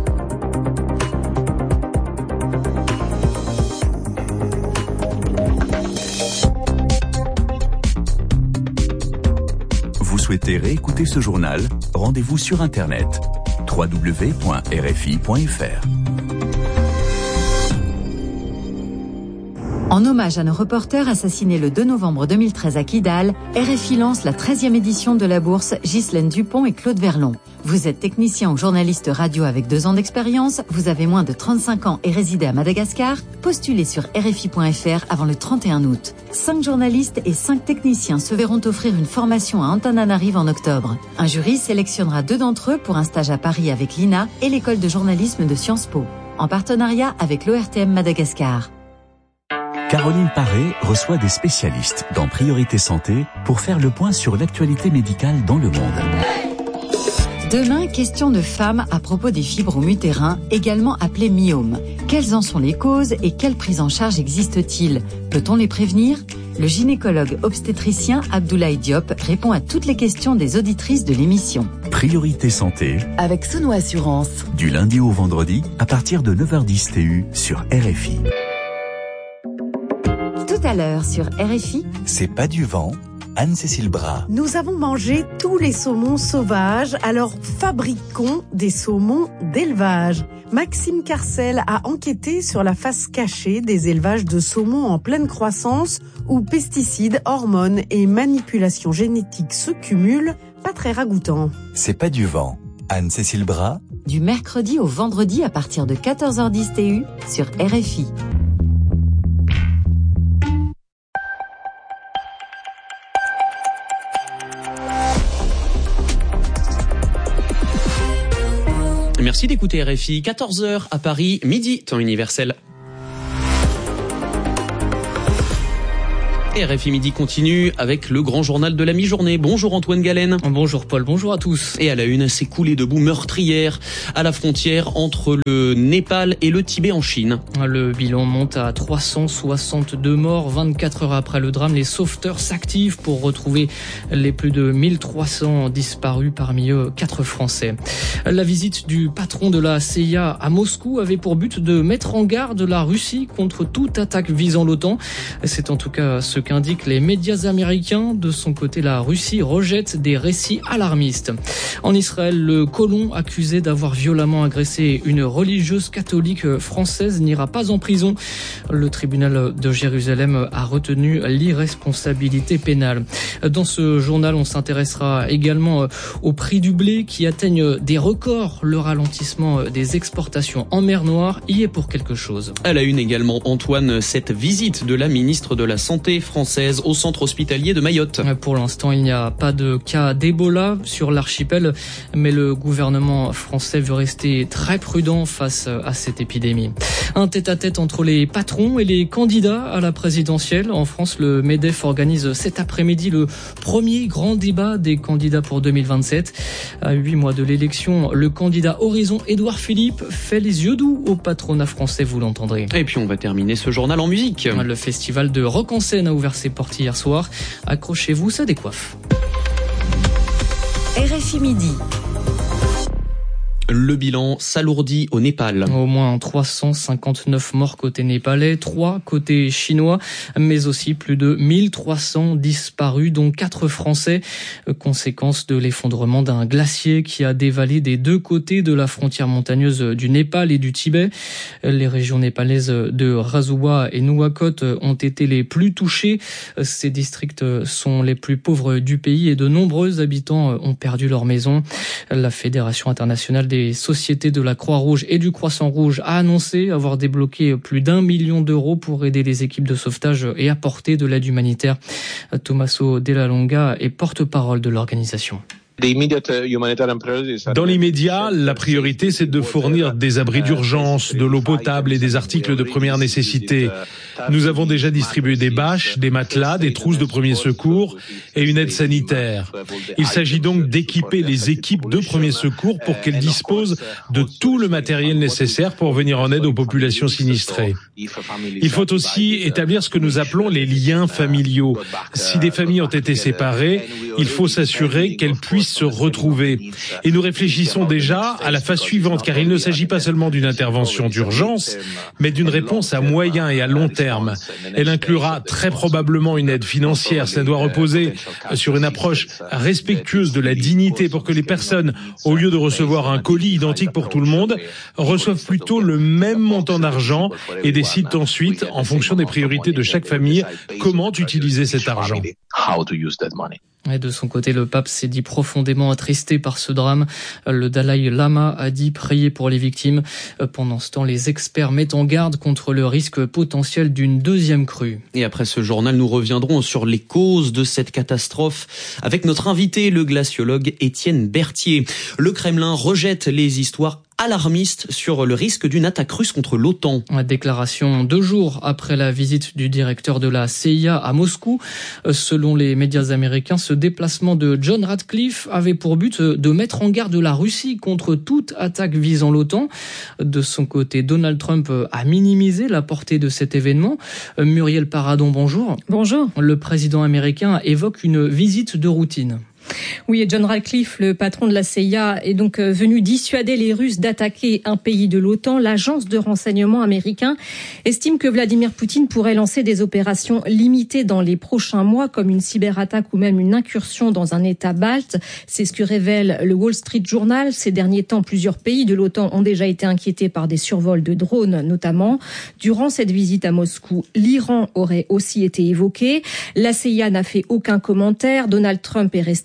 Vous souhaitez réécouter ce journal? Rendez-vous sur Internet w w w point r f i point f r. En hommage à nos reporters assassinés le deux novembre deux mille treize à Kidal, R F I lance la treizième édition de la bourse Ghislaine Dupont et Claude Verlon. Vous êtes technicien ou journaliste radio avec deux ans d'expérience, vous avez moins de trente-cinq ans et résidez à Madagascar, postulez sur r f i point f r avant le trente et un août. Cinq journalistes et cinq techniciens se verront offrir une formation à Antananarive en octobre. Un jury sélectionnera deux d'entre eux pour un stage à Paris avec l'I N A et l'école de journalisme de Sciences Po, en partenariat avec l'O R T M Madagascar. Caroline Paré reçoit des spécialistes dans Priorité Santé pour faire le point sur l'actualité médicale dans le monde. Demain, question de femmes à propos des fibromes utérins, également appelés myomes. Quelles en sont les causes et quelle prise en charge existe-t-il? Peut-on les prévenir? Le gynécologue obstétricien Abdoulaye Diop répond à toutes les questions des auditrices de l'émission. Priorité Santé avec Souno Assurance. Du lundi au vendredi à partir de neuf heures dix T U sur R F I. Tout à l'heure sur R F I. C'est pas du vent. Anne-Cécile Bras. Nous avons mangé tous les saumons sauvages, alors fabriquons des saumons d'élevage. Maxime Carcel a enquêté sur la face cachée des élevages de saumons en pleine croissance où pesticides, hormones et manipulations génétiques se cumulent. Pas très ragoûtant. C'est pas du vent. Anne-Cécile Bras. Du mercredi au vendredi à partir de quatorze heures dix T U sur R F I. Merci d'écouter R F I, quatorze heures à Paris, midi, temps universel. R F I Midi continue avec le grand journal de la mi-journée. Bonjour Antoine Galen. Bonjour Paul, bonjour à tous. Et à la une, c'est coulé de boue meurtrière à la frontière entre le Népal et le Tibet en Chine. Le bilan monte à trois cent soixante-deux morts. vingt-quatre heures après le drame, les sauveteurs s'activent pour retrouver les plus de mille trois cents disparus, parmi eux quatre Français. La visite du patron de la C I A à Moscou avait pour but de mettre en garde la Russie contre toute attaque visant l'OTAN. C'est en tout cas ce qu'indiquent les médias américains. De son côté, la Russie rejette des récits alarmistes. En Israël, le colon accusé d'avoir violemment agressé une religieuse catholique française n'ira pas en prison. Le tribunal de Jérusalem a retenu l'irresponsabilité pénale. Dans ce journal, on s'intéressera également au prix du blé qui atteignent des records. Le ralentissement des exportations en mer Noire y est pour quelque chose. À la une également, Antoine, cette visite de la ministre de la Santé française au centre hospitalier de Mayotte. Pour l'instant, il n'y a pas de cas d'Ebola sur l'archipel, mais le gouvernement français veut rester très prudent face à cette épidémie. Un tête-à-tête entre les patrons et les candidats à la présidentielle. En France, le MEDEF organise cet après-midi le premier grand débat des candidats pour deux mille vingt-sept. À huit mois de l'élection, le candidat Horizon Édouard Philippe fait les yeux doux au patronat français, vous l'entendrez. Et puis on va terminer ce journal en musique. Le festival de Rock en Seine a ouvert ses portes hier soir. Accrochez-vous, ça décoiffe. R F I Midi. Le bilan s'alourdit au Népal. Au moins trois cent cinquante-neuf morts côté népalais, trois côté chinois, mais aussi plus de mille trois cents disparus, dont quatre Français. Conséquence de l'effondrement d'un glacier qui a dévalé des deux côtés de la frontière montagneuse du Népal et du Tibet. Les régions népalaises de Razoua et Nouakchott ont été les plus touchées. Ces districts sont les plus pauvres du pays et de nombreux habitants ont perdu leur maison. La Fédération internationale des sociétés de la Croix-Rouge et du Croissant-Rouge a annoncé avoir débloqué plus d'un million d'euros pour aider les équipes de sauvetage et apporter de l'aide humanitaire. Tommaso Della Longa est porte-parole de l'organisation. Dans l'immédiat, la priorité, c'est de fournir des abris d'urgence, de l'eau potable et des articles de première nécessité. Nous avons déjà distribué des bâches, des matelas, des trousses de premier secours et une aide sanitaire. Il s'agit donc d'équiper les équipes de premier secours pour qu'elles disposent de tout le matériel nécessaire pour venir en aide aux populations sinistrées. Il faut aussi établir ce que nous appelons les liens familiaux. Si des familles ont été séparées, il faut s'assurer qu'elles puissent se retrouver. Et nous réfléchissons déjà à la phase suivante, car il ne s'agit pas seulement d'une intervention d'urgence, mais d'une réponse à moyen et à long terme. Elle inclura très probablement une aide financière. Cela doit reposer sur une approche respectueuse de la dignité pour que les personnes, au lieu de recevoir un colis identique pour tout le monde, reçoivent plutôt le même montant d'argent et décident ensuite, en fonction des priorités de chaque famille, comment utiliser cet argent. Et de son côté, le pape s'est dit profondément attristé par ce drame. Le Dalai Lama a dit prier pour les victimes. Pendant ce temps, les experts mettent en garde contre le risque potentiel d'une deuxième crue. Et après ce journal, nous reviendrons sur les causes de cette catastrophe avec notre invité, le glaciologue Étienne Berthier. Le Kremlin rejette les histoires alarmiste sur le risque d'une attaque russe contre l'OTAN. Déclaration deux jours après la visite du directeur de la C I A à Moscou. Selon les médias américains, ce déplacement de John Ratcliffe avait pour but de mettre en garde la Russie contre toute attaque visant l'OTAN. De son côté, Donald Trump a minimisé la portée de cet événement. Muriel Paradon, bonjour. Bonjour. Le président américain évoque une visite de routine. Oui, et John Ratcliffe, le patron de la C I A, est donc venu dissuader les Russes d'attaquer un pays de l'OTAN. L'agence de renseignement américain estime que Vladimir Poutine pourrait lancer des opérations limitées dans les prochains mois, comme une cyberattaque ou même une incursion dans un État balte. C'est ce que révèle le Wall Street Journal. Ces derniers temps, plusieurs pays de l'OTAN ont déjà été inquiétés par des survols de drones, notamment. Durant cette visite à Moscou, l'Iran aurait aussi été évoqué. La C I A n'a fait aucun commentaire. Donald Trump est resté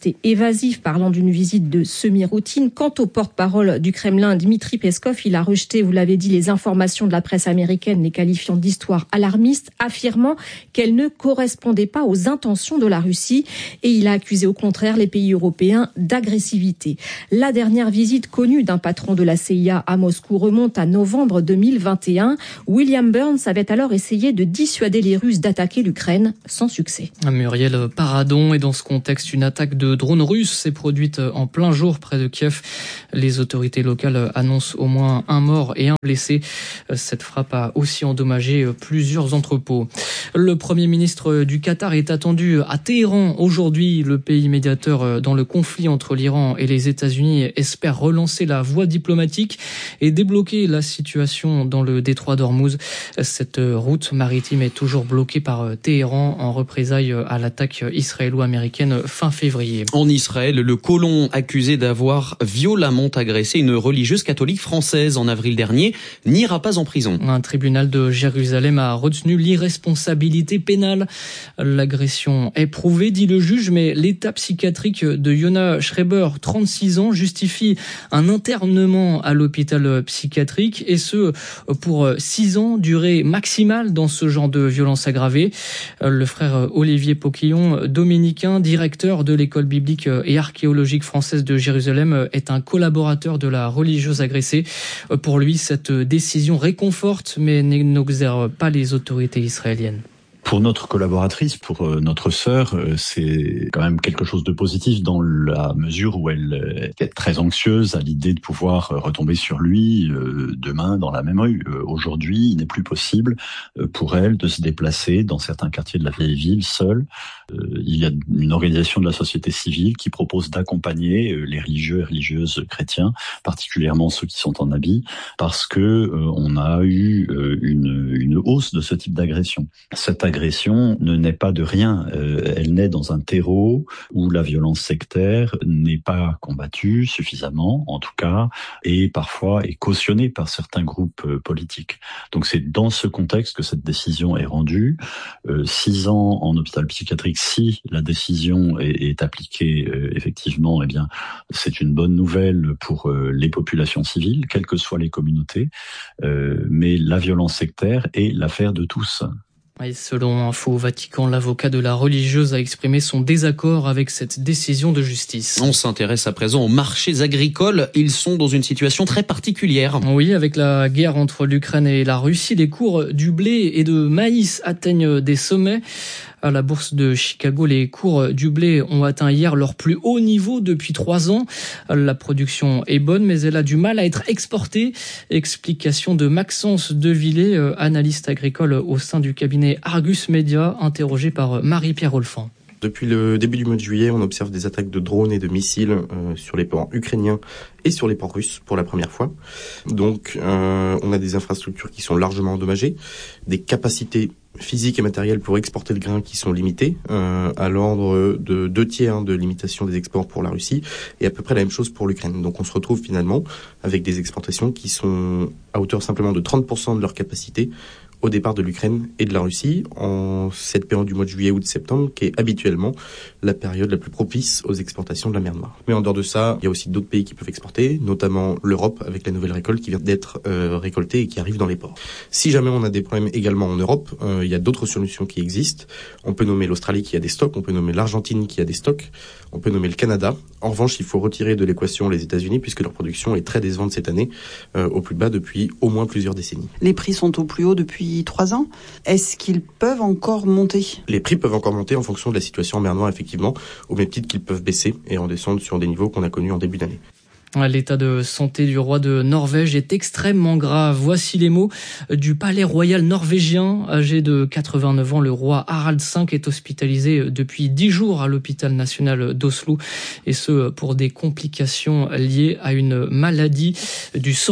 resté évasif, parlant d'une visite de semi-routine. Quant au porte-parole du Kremlin, Dmitri Peskov, il a rejeté, vous l'avez dit, les informations de la presse américaine, les qualifiant d'histoire alarmiste, affirmant qu'elles ne correspondaient pas aux intentions de la Russie. Et il a accusé au contraire les pays européens d'agressivité. La dernière visite connue d'un patron de la C I A à Moscou remonte à novembre deux mille vingt et un. William Burns avait alors essayé de dissuader les Russes d'attaquer l'Ukraine, sans succès. Muriel Paradon, et dans ce contexte, une attaque de drones russes s'est produite en plein jour près de Kiev. Les autorités locales annoncent au moins un mort et un blessé. Cette frappe a aussi endommagé plusieurs entrepôts. Le Premier ministre du Qatar est attendu à Téhéran aujourd'hui. Le pays médiateur dans le conflit entre l'Iran et les États-Unis espère relancer la voie diplomatique et débloquer la situation dans le détroit d'Ormuz. Cette route maritime est toujours bloquée par Téhéran en représailles à l'attaque israélo-américaine fin février. En Israël, le colon accusé d'avoir violemment agressé une religieuse catholique française en avril dernier n'ira pas en prison. Un tribunal de Jérusalem a retenu l'irresponsabilité pénale. L'agression est prouvée, dit le juge, mais l'état psychiatrique de Yona Schreiber, trente-six ans, justifie un internement à l'hôpital psychiatrique, et ce pour six ans, durée maximale dans ce genre de violence aggravée. Le frère Olivier Poquillon, dominicain, directeur de l'école biblique et archéologique française de Jérusalem, est un collaborateur de la religieuse agressée. Pour lui, cette décision réconforte mais n'exonère pas les autorités israéliennes. Pour notre collaboratrice, pour notre sœur, c'est quand même quelque chose de positif dans la mesure où elle est très anxieuse à l'idée de pouvoir retomber sur lui demain dans la même rue. Aujourd'hui, il n'est plus possible pour elle de se déplacer dans certains quartiers de la vieille ville seule. Il y a une organisation de la société civile qui propose d'accompagner les religieux et religieuses chrétiens, particulièrement ceux qui sont en habit, parce que on a eu une, une hausse de ce type d'agression. Cette agression ne naît pas de rien. Euh, elle naît dans un terreau où la violence sectaire n'est pas combattue suffisamment, en tout cas, et parfois est cautionnée par certains groupes euh, politiques. Donc c'est dans ce contexte que cette décision est rendue. Euh, six ans en hôpital psychiatrique, si la décision est, est appliquée euh, effectivement, eh bien c'est une bonne nouvelle pour euh, les populations civiles, quelles que soient les communautés. Euh, mais la violence sectaire est l'affaire de tous. Et selon Info Vatican, l'avocat de la religieuse a exprimé son désaccord avec cette décision de justice. On s'intéresse à présent aux marchés agricoles. Ils sont dans une situation très particulière. Oui, avec la guerre entre l'Ukraine et la Russie, les cours du blé et de maïs atteignent des sommets. À la bourse de Chicago, les cours du blé ont atteint hier leur plus haut niveau depuis trois ans. La production est bonne, mais elle a du mal à être exportée. Explication de Maxence Devillé, analyste agricole au sein du cabinet Argus Media, interrogé par Marie-Pierre Olfan. Depuis le début du mois de juillet, on observe des attaques de drones et de missiles euh, sur les ports ukrainiens et sur les ports russes pour la première fois. Donc, euh, on a des infrastructures qui sont largement endommagées, des capacités physiques et matérielles pour exporter le grain qui sont limitées, euh, à l'ordre de deux tiers de limitation des exports pour la Russie, et à peu près la même chose pour l'Ukraine. Donc on se retrouve finalement avec des exportations qui sont à hauteur simplement de trente pour cent de leur capacité au départ de l'Ukraine et de la Russie, en cette période du mois de juillet ou de septembre, qui est habituellement la période la plus propice aux exportations de la mer Noire. Mais en dehors de ça, il y a aussi d'autres pays qui peuvent exporter, notamment l'Europe, avec la nouvelle récolte qui vient d'être euh, récoltée et qui arrive dans les ports. Si jamais on a des problèmes également en Europe, euh, il y a d'autres solutions qui existent. On peut nommer l'Australie qui a des stocks, on peut nommer l'Argentine qui a des stocks, on peut nommer le Canada. En revanche, il faut retirer de l'équation les États-Unis, puisque leur production est très décevante cette année, euh, au plus bas depuis au moins plusieurs décennies. Les prix sont au plus haut depuis trois ans. Est-ce qu'ils peuvent encore monter ? Les prix peuvent encore monter en fonction de la situation en mer Noire, effectivement, au même titre qu'ils peuvent baisser et en descendre sur des niveaux qu'on a connus en début d'année. L'état de santé du roi de Norvège est extrêmement grave. Voici les mots du palais royal norvégien. Âgé de quatre-vingt-neuf ans, le roi Harald cinq est hospitalisé depuis dix jours à l'hôpital national d'Oslo, et ce pour des complications liées à une maladie du sang.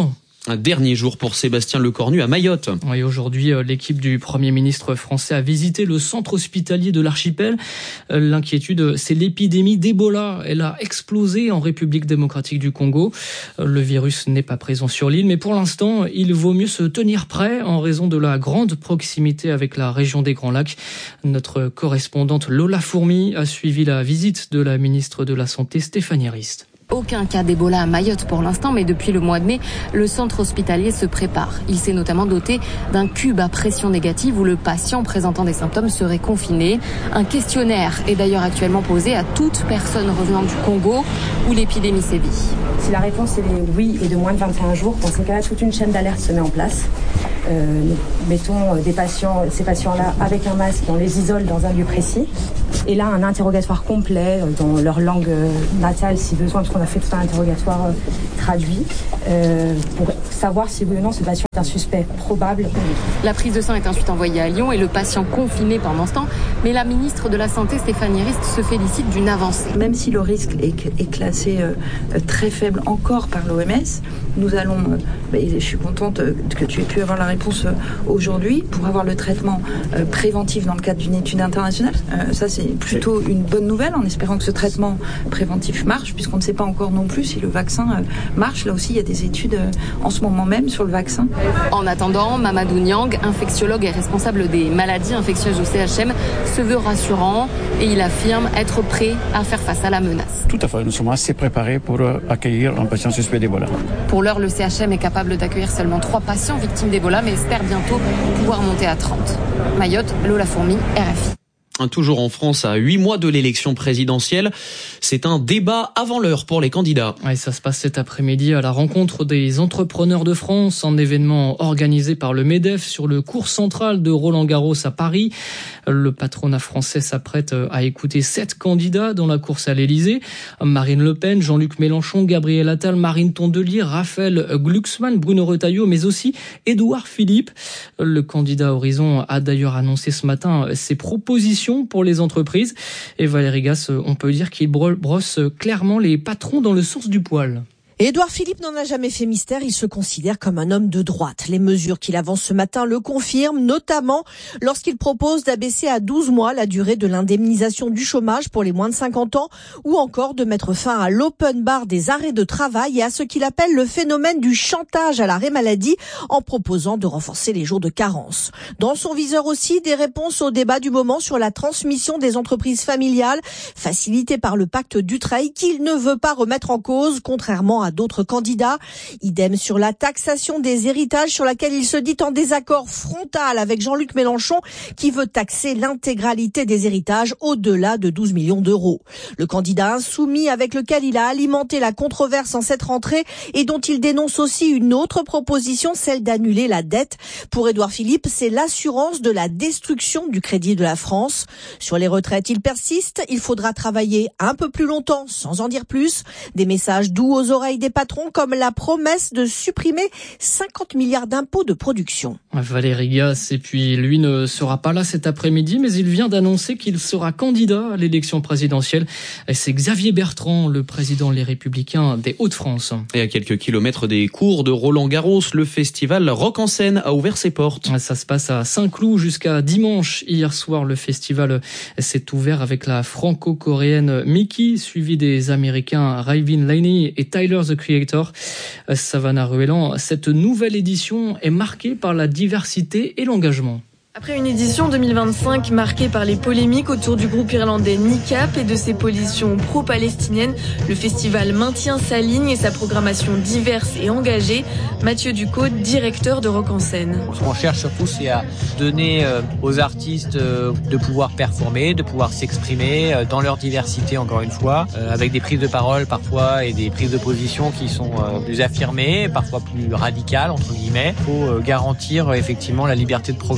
Un dernier jour pour Sébastien Lecornu à Mayotte. Oui, aujourd'hui, l'équipe du Premier ministre français a visité le centre hospitalier de l'archipel. L'inquiétude, c'est l'épidémie d'Ebola. Elle a explosé en République démocratique du Congo. Le virus n'est pas présent sur l'île, mais pour l'instant, il vaut mieux se tenir prêt en raison de la grande proximité avec la région des Grands Lacs. Notre correspondante Lola Fourmi a suivi la visite de la ministre de la Santé, Stéphanie Rist. Aucun cas d'Ebola à Mayotte pour l'instant, mais depuis le mois de mai, le centre hospitalier se prépare. Il s'est notamment doté d'un cube à pression négative où le patient présentant des symptômes serait confiné. Un questionnaire est d'ailleurs actuellement posé à toute personne revenant du Congo où l'épidémie sévit. Si la réponse est oui et de moins de vingt et un jours, dans ces cas-là, toute une chaîne d'alerte se met en place. Euh, nous mettons des patients, ces patients-là avec un masque, on les isole dans un lieu précis. Et là, un interrogatoire complet dans leur langue natale, si besoin, parce qu'on a fait tout un interrogatoire traduit, euh, pour savoir si oui ou non ce patient est un suspect probable. La prise de sang est ensuite envoyée à Lyon et le patient confiné pendant ce temps. Mais la ministre de la Santé, Stéphanie Rist, se félicite d'une avancée. Même si le risque est classé très faible encore par l'O M S, nous allons, et je suis contente que tu aies pu avoir la réponse aujourd'hui, pour avoir le traitement préventif dans le cadre d'une étude internationale. Ça, c'est plutôt une bonne nouvelle, en espérant que ce traitement préventif marche, puisqu'on ne sait pas encore non plus si le vaccin marche. Là aussi, il y a des études en ce moment même sur le vaccin. En attendant, Mamadou Niang, infectiologue et responsable des maladies infectieuses au C H M, se veut rassurant et il affirme être prêt à faire face à la menace. Tout à fait, nous sommes assez préparés pour accueillir un patient suspect d'Ebola. Pour l'heure, le C H M est capable d'accueillir seulement trois patients victimes d'Ebola, mais espère bientôt pouvoir monter à trente. Mayotte, Lola Fourmi, R F I. Toujours en France, à huit mois de l'élection présidentielle, c'est un débat avant l'heure pour les candidats. Ouais, ça se passe cet après-midi à la rencontre des entrepreneurs de France, un événement organisé par le MEDEF sur le cours central de Roland-Garros à Paris. Le patronat français s'apprête à écouter sept candidats dans la course à l'Élysée. Marine Le Pen, Jean-Luc Mélenchon, Gabriel Attal, Marine Tondelier, Raphaël Glucksmann, Bruno Retailleau, mais aussi Édouard Philippe. Le candidat Horizon a d'ailleurs annoncé ce matin ses propositions pour les entreprises. Et Valérie Gasse, on peut dire qu'il brosse clairement les patrons dans le sens du poil. Édouard Philippe n'en a jamais fait mystère, il se considère comme un homme de droite. Les mesures qu'il avance ce matin le confirment, notamment lorsqu'il propose d'abaisser à douze mois la durée de l'indemnisation du chômage pour les moins de cinquante ans, ou encore de mettre fin à l'open bar des arrêts de travail et à ce qu'il appelle le phénomène du chantage à l'arrêt maladie, en proposant de renforcer les jours de carence. Dans son viseur aussi, des réponses au débat du moment sur la transmission des entreprises familiales, facilitée par le pacte Dutreil, qu'il ne veut pas remettre en cause, contrairement à à d'autres candidats. Idem sur la taxation des héritages, sur laquelle il se dit en désaccord frontal avec Jean-Luc Mélenchon, qui veut taxer l'intégralité des héritages au-delà de douze millions d'euros. Le candidat insoumis avec lequel il a alimenté la controverse en cette rentrée et dont il dénonce aussi une autre proposition, celle d'annuler la dette. Pour Édouard Philippe, c'est l'assurance de la destruction du crédit de la France. Sur les retraites, il persiste. Il faudra travailler un peu plus longtemps, sans en dire plus. Des messages doux aux oreilles des patrons, comme la promesse de supprimer cinquante milliards d'impôts de production. Valérie Gasse, et puis lui ne sera pas là cet après-midi, mais il vient d'annoncer qu'il sera candidat à l'élection présidentielle. Et c'est Xavier Bertrand, le président Les Républicains des Hauts-de-France. Et à quelques kilomètres des cours de Roland-Garros, le festival Rock en scène a ouvert ses portes. Ça se passe à Saint-Cloud jusqu'à dimanche. Hier soir, le festival s'est ouvert avec la franco-coréenne Mickey, suivie des Américains Ryvin Laney et Tyler The Creator. Savannah Ruellan, cette nouvelle édition est marquée par la diversité et l'engagement. Après une édition deux mille vingt-cinq marquée par les polémiques autour du groupe irlandais Nicap et de ses positions pro-palestiniennes, le festival maintient sa ligne et sa programmation diverse et engagée. Mathieu Ducot, directeur de Rock en scène. Ce qu'on cherche surtout, c'est à donner aux artistes de pouvoir performer, de pouvoir s'exprimer dans leur diversité, encore une fois, avec des prises de parole parfois et des prises de position qui sont plus affirmées, parfois plus radicales, entre guillemets. Il faut garantir effectivement la liberté de programmation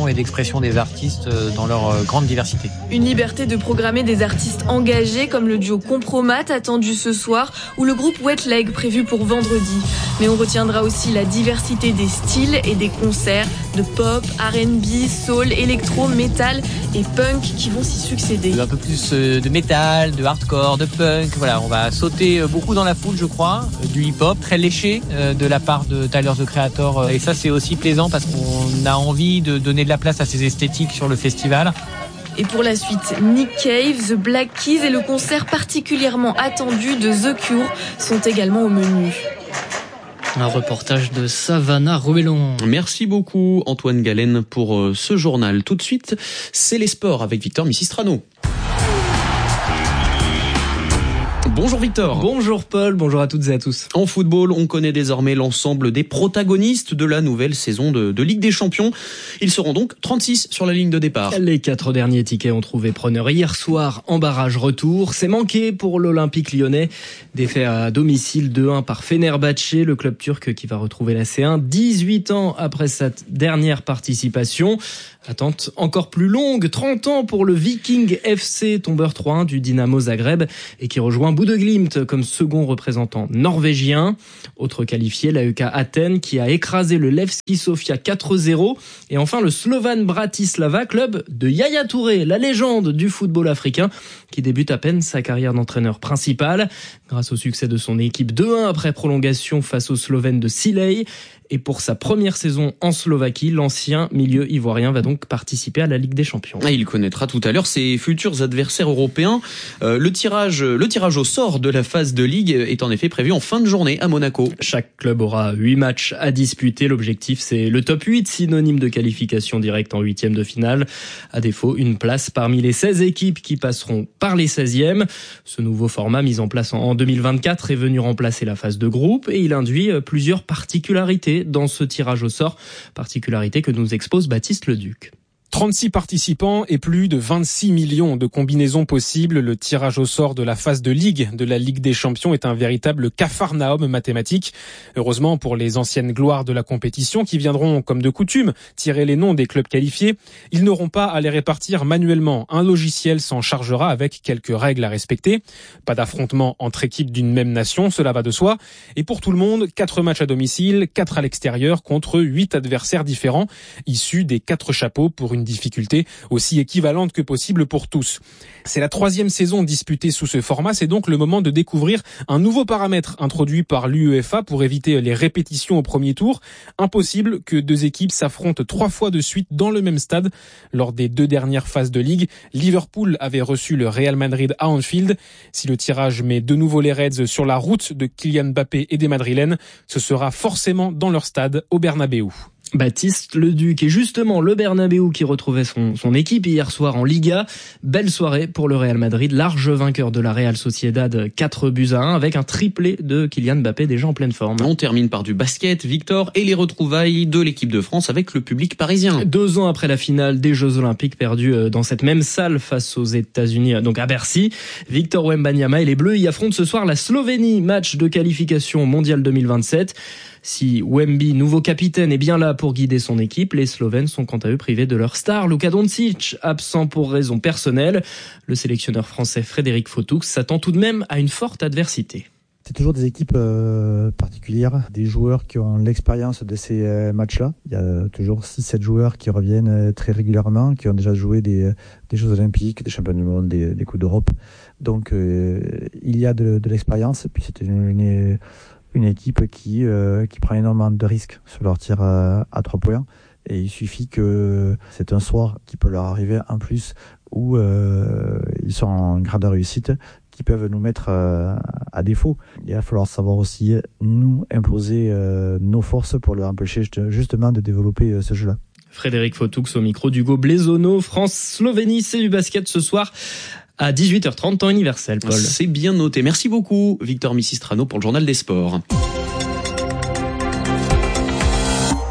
création et d'expression des artistes dans leur grande diversité. Une liberté de programmer des artistes engagés comme le duo Compromat attendu ce soir ou le groupe Wet Leg prévu pour vendredi. Mais on retiendra aussi la diversité des styles et des concerts de pop, R and B, soul, électro, métal et punk qui vont s'y succéder. Un peu plus de métal, de hardcore, de punk. Voilà, on va sauter beaucoup dans la foule, je crois. Du hip-hop très léché de la part de Tyler the Creator. Et ça, c'est aussi plaisant parce qu'on a envie de donner de la place à ces esthétiques sur le festival. Et pour la suite, Nick Cave, The Black Keys et le concert particulièrement attendu de The Cure sont également au menu. Un reportage de Savannah Ruellon. Merci beaucoup Antoine Galen pour ce journal. Tout de suite, c'est les sports avec Victor Missistrano. Bonjour Victor. Bonjour Paul, bonjour à toutes et à tous. En football, on connaît désormais l'ensemble des protagonistes de la nouvelle saison de, de Ligue des Champions. Ils seront donc trente-six sur la ligne de départ. Les quatre derniers tickets ont trouvé preneur hier soir en barrage retour. C'est manqué pour l'Olympique lyonnais. Défait à domicile deux un par Fenerbahçe, le club turc qui va retrouver la C un dix-huit ans après sa dernière participation. Attente encore plus longue, trente ans pour le Viking F C, tombeur trois un du Dynamo Zagreb et qui rejoint Bodø/Glimt comme second représentant norvégien. Autre qualifié, l'A E K Athènes qui a écrasé le Levski Sofia quatre zéro. Et enfin le Slovan Bratislava, club de Yaya Touré, la légende du football africain qui débute à peine sa carrière d'entraîneur principal. Grâce au succès de son équipe deux un après prolongation face aux Slovènes de Silej. Et pour sa première saison en Slovaquie, l'ancien milieu ivoirien va donc participer à la Ligue des Champions. Ah, il connaîtra tout à l'heure ses futurs adversaires européens. Euh, le tirage, le tirage au sort de la phase de Ligue est en effet prévu en fin de journée à Monaco. Chaque club aura huit matchs à disputer. L'objectif, c'est le top huit, synonyme de qualification directe en huitième de finale. À défaut, une place parmi les seize équipes qui passeront par les seizièmes. Ce nouveau format mis en place en deux mille vingt-quatre est venu remplacer la phase de groupe et il induit plusieurs particularités dans ce tirage au sort, particularité que nous expose Baptiste Leduc. trente-six participants et plus de vingt-six millions de combinaisons possibles. Le tirage au sort de la phase de Ligue de la Ligue des Champions est un véritable capharnaüm mathématique. Heureusement pour les anciennes gloires de la compétition qui viendront, comme de coutume, tirer les noms des clubs qualifiés, ils n'auront pas à les répartir manuellement. Un logiciel s'en chargera avec quelques règles à respecter. Pas d'affrontement entre équipes d'une même nation, cela va de soi. Et pour tout le monde, quatre matchs à domicile, quatre à l'extérieur contre huit adversaires différents, issus des quatre chapeaux pour une difficulté aussi équivalente que possible pour tous. C'est la troisième saison disputée sous ce format, c'est donc le moment de découvrir un nouveau paramètre introduit par l'UEFA pour éviter les répétitions au premier tour. Impossible que deux équipes s'affrontent trois fois de suite dans le même stade. Lors des deux dernières phases de Ligue, Liverpool avait reçu le Real Madrid à Anfield. Si le tirage met de nouveau les Reds sur la route de Kylian Mbappé et des Madrilènes, ce sera forcément dans leur stade au Bernabéu. Baptiste Leduc et justement le Bernabéu qui retrouvait son, son équipe hier soir en Liga. Belle soirée pour le Real Madrid, large vainqueur de la Real Sociedad quatre buts à un avec un triplé de Kylian Mbappé déjà en pleine forme. On termine par du basket, Victor, et les retrouvailles de l'équipe de France avec le public parisien. Deux ans après la finale des Jeux Olympiques perdus dans cette même salle face aux États-Unis, donc à Bercy, Victor Wembanyama et les Bleus y affrontent ce soir la Slovénie, match de qualification mondial deux mille vingt-sept. Si Wemby, nouveau capitaine, est bien là pour guider son équipe, les Slovènes sont quant à eux privés de leur star, Luka Doncic, absent pour raison personnelle. Le sélectionneur français Frédéric Fautoux s'attend tout de même à une forte adversité. C'est toujours des équipes euh, particulières, des joueurs qui ont l'expérience de ces euh, matchs-là. Il y a toujours six sept joueurs qui reviennent euh, très régulièrement, qui ont déjà joué des, des Jeux Olympiques, des Championnats du Monde, des, des Coupes d'Europe. Donc euh, il y a de, de l'expérience, et puis c'est une, une une équipe qui euh, qui prend énormément de risques sur leur tir à, à trois points, et il suffit que c'est un soir qui peut leur arriver en plus où euh, ils sont en grande réussite, qui peuvent nous mettre euh, à défaut. Il va falloir savoir aussi nous imposer euh, nos forces pour leur empêcher justement de développer euh, ce jeu-là. Frédéric Fautoux au micro d'Hugo Blaisono. France-Slovénie, c'est du basket ce soir à dix-huit heures trente, temps universel, Paul. C'est bien noté. Merci beaucoup, Victor Missistrano, pour le journal des sports.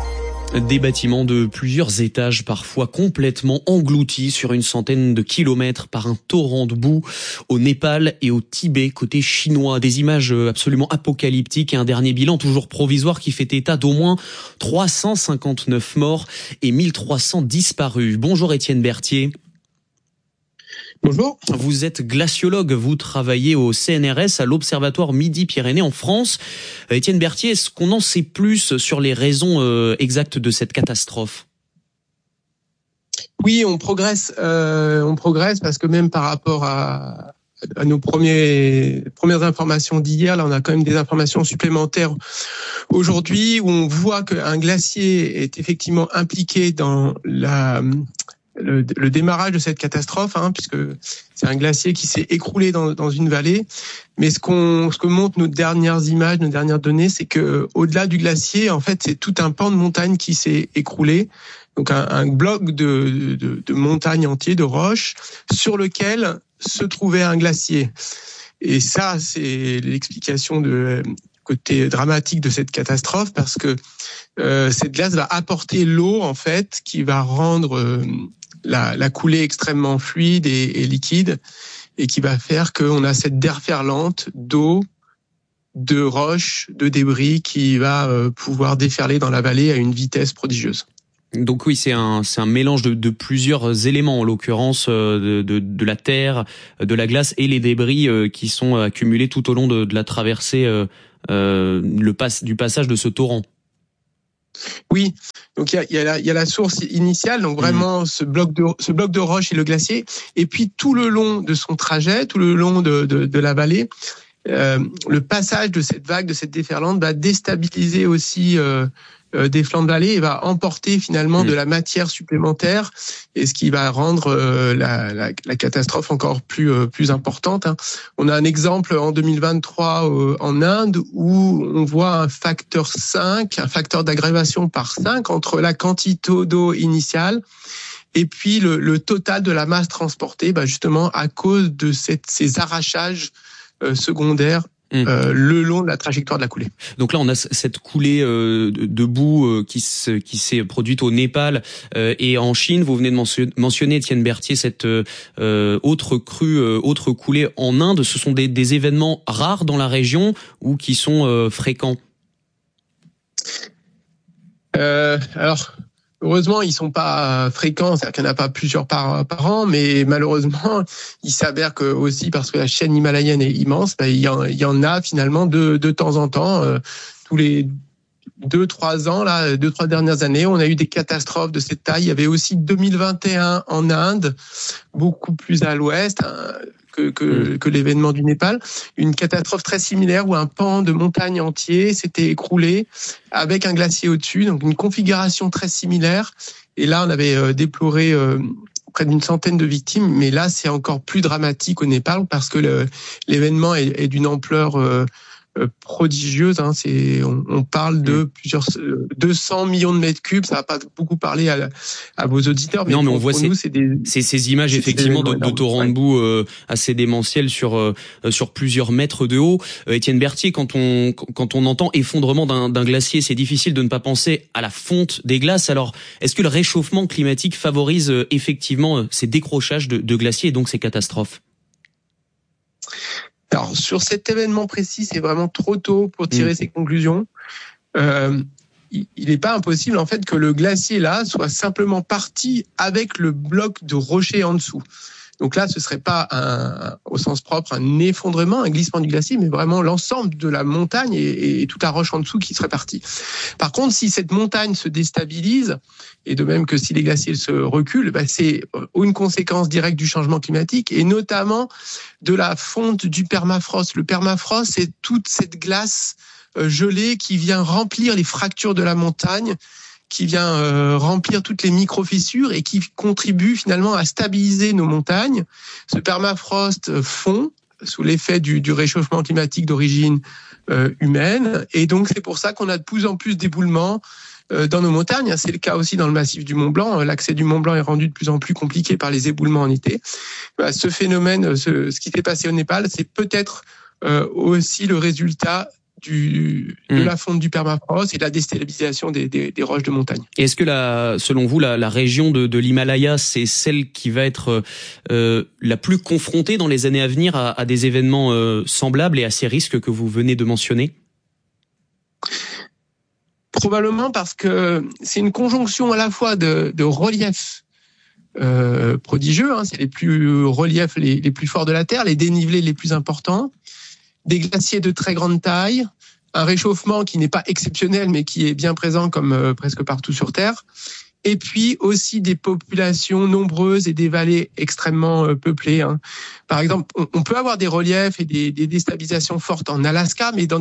Des bâtiments de plusieurs étages, parfois complètement engloutis sur une centaine de kilomètres par un torrent de boue au Népal et au Tibet, côté chinois. Des images absolument apocalyptiques et un dernier bilan toujours provisoire qui fait état d'au moins trois cent cinquante-neuf morts et mille trois cents disparus. Bonjour Étienne Berthier. Bonjour. Vous êtes glaciologue, vous travaillez au C N R S à l'Observatoire Midi-Pyrénées en France. Étienne Berthier, est-ce qu'on en sait plus sur les raisons euh, exactes de cette catastrophe ? Oui, on progresse, euh, on progresse parce que même par rapport à, à nos premiers, premières informations d'hier, là on a quand même des informations supplémentaires aujourd'hui où on voit qu'un glacier est effectivement impliqué dans la... Le, le démarrage de cette catastrophe, hein, puisque c'est un glacier qui s'est écroulé dans, dans une vallée. Mais ce qu'on, ce que montrent nos dernières images, nos dernières données, c'est que au-delà du glacier, en fait, c'est tout un pan de montagne qui s'est écroulé. Donc un, un bloc de, de, de montagne entier, de roches, sur lequel se trouvait un glacier. Et ça, c'est l'explication de côté dramatique de cette catastrophe, parce que euh, cette glace va apporter l'eau, en fait, qui va rendre euh, La, la coulée extrêmement fluide et, et liquide, et qui va faire qu'on a cette déferlante d'eau, de roches, de débris qui va euh, pouvoir déferler dans la vallée à une vitesse prodigieuse. Donc oui, c'est un c'est un mélange de, de plusieurs éléments, en l'occurrence euh, de, de de la terre, de la glace et les débris euh, qui sont accumulés tout au long de, de la traversée euh, euh, le pass du passage de ce torrent. Oui, donc il y a, il y a la, il y a la source initiale, donc vraiment mmh. ce bloc de ce bloc de roche et le glacier, et puis tout le long de son trajet, tout le long de de, de la vallée, euh, le passage de cette vague, de cette déferlante, va déstabiliser aussi euh, euh, des flancs de vallée et va emporter finalement mmh. de la matière supplémentaire, et ce qui va rendre euh, la, la, la catastrophe encore plus euh, plus importante. Hein. On a un exemple en deux mille vingt-trois euh, en Inde où on voit un facteur cinq, un facteur d'aggravation par cinq entre la quantité d'eau initiale et puis le, le total de la masse transportée, bah justement à cause de cette, ces arrachages euh, secondaires Euh, le long de la trajectoire de la coulée. Donc là, on a cette coulée euh, de, de boue euh, qui, se, qui s'est produite au Népal euh, et en Chine. Vous venez de mentionner, mentionner Étienne Berthier, cette euh, autre crue, euh, autre coulée en Inde. Ce sont des, des événements rares dans la région ou qui sont euh, fréquents ? euh, Alors... Heureusement, ils sont pas fréquents, c'est-à-dire qu'il n'y en a pas plusieurs par, par an, mais malheureusement, il s'avère que aussi, parce que la chaîne himalayenne est immense, ben, il, y en, il y en a finalement de, de temps en temps, euh, tous les deux, trois ans, là, deux, trois dernières années, on a eu des catastrophes de cette taille. Il y avait aussi deux mille vingt et un en Inde, beaucoup plus à l'ouest, hein, que, que, que l'événement du Népal, une catastrophe très similaire où un pan de montagne entier s'était écroulé avec un glacier au-dessus, donc une configuration très similaire. Et là, on avait euh, déploré euh, près d'une centaine de victimes, mais là, c'est encore plus dramatique au Népal parce que le, l'événement est, est d'une ampleur euh, prodigieuse. Hein. C'est, on, on parle de plusieurs deux cents millions de mètres cubes. Ça va pas beaucoup parler à, à vos auditeurs. Mais non, mais on pour, voit pour ces, nous, c'est des, ces, ces images c'est effectivement de, de torrents de boue euh, assez démentiels sur euh, sur plusieurs mètres de haut. Euh, Étienne Berthier, quand on quand on entend effondrement d'un, d'un glacier, c'est difficile de ne pas penser à la fonte des glaces. Alors, est-ce que le réchauffement climatique favorise euh, effectivement euh, ces décrochages de, de glaciers et donc ces catastrophes ? Alors, sur cet événement précis, c'est vraiment trop tôt pour tirer mmh. ces conclusions. Euh, il n'est pas impossible, en fait, que le glacier, là, soit simplement parti avec le bloc de rocher en dessous. Donc là, ce serait pas un, au sens propre, un effondrement, un glissement du glacier, mais vraiment l'ensemble de la montagne et, et toute la roche en dessous qui serait partie. Par contre, si cette montagne se déstabilise, et de même que si les glaciers se reculent, bah c'est une conséquence directe du changement climatique et notamment de la fonte du permafrost. Le permafrost, c'est toute cette glace gelée qui vient remplir les fractures de la montagne, qui vient euh, remplir toutes les micro-fissures et qui contribue finalement à stabiliser nos montagnes. Ce permafrost fond sous l'effet du, du réchauffement climatique d'origine euh, humaine. Et donc, c'est pour ça qu'on a de plus en plus d'éboulements euh, dans nos montagnes. C'est le cas aussi dans le massif du Mont Blanc. L'accès du Mont Blanc est rendu de plus en plus compliqué par les éboulements en été. Bah, ce phénomène, ce, ce qui s'est passé au Népal, c'est peut-être euh, aussi le résultat du, de mmh. la fonte du permafrost et de la déstabilisation des, des, des roches de montagne. Et est-ce que la, selon vous, la, la région de, de l'Himalaya, c'est celle qui va être euh, la plus confrontée dans les années à venir à, à des événements euh, semblables et à ces risques que vous venez de mentionner ? Probablement parce que c'est une conjonction à la fois de, de reliefs euh, prodigieux, hein, c'est les plus reliefs les, les plus forts de la Terre, les dénivelés les plus importants, des glaciers de très grande taille, un réchauffement qui n'est pas exceptionnel mais qui est bien présent comme euh, presque partout sur Terre, et puis aussi des populations nombreuses et des vallées extrêmement euh, peuplées. Hein. Par exemple, on, on peut avoir des reliefs et des, des déstabilisations fortes en Alaska, mais dans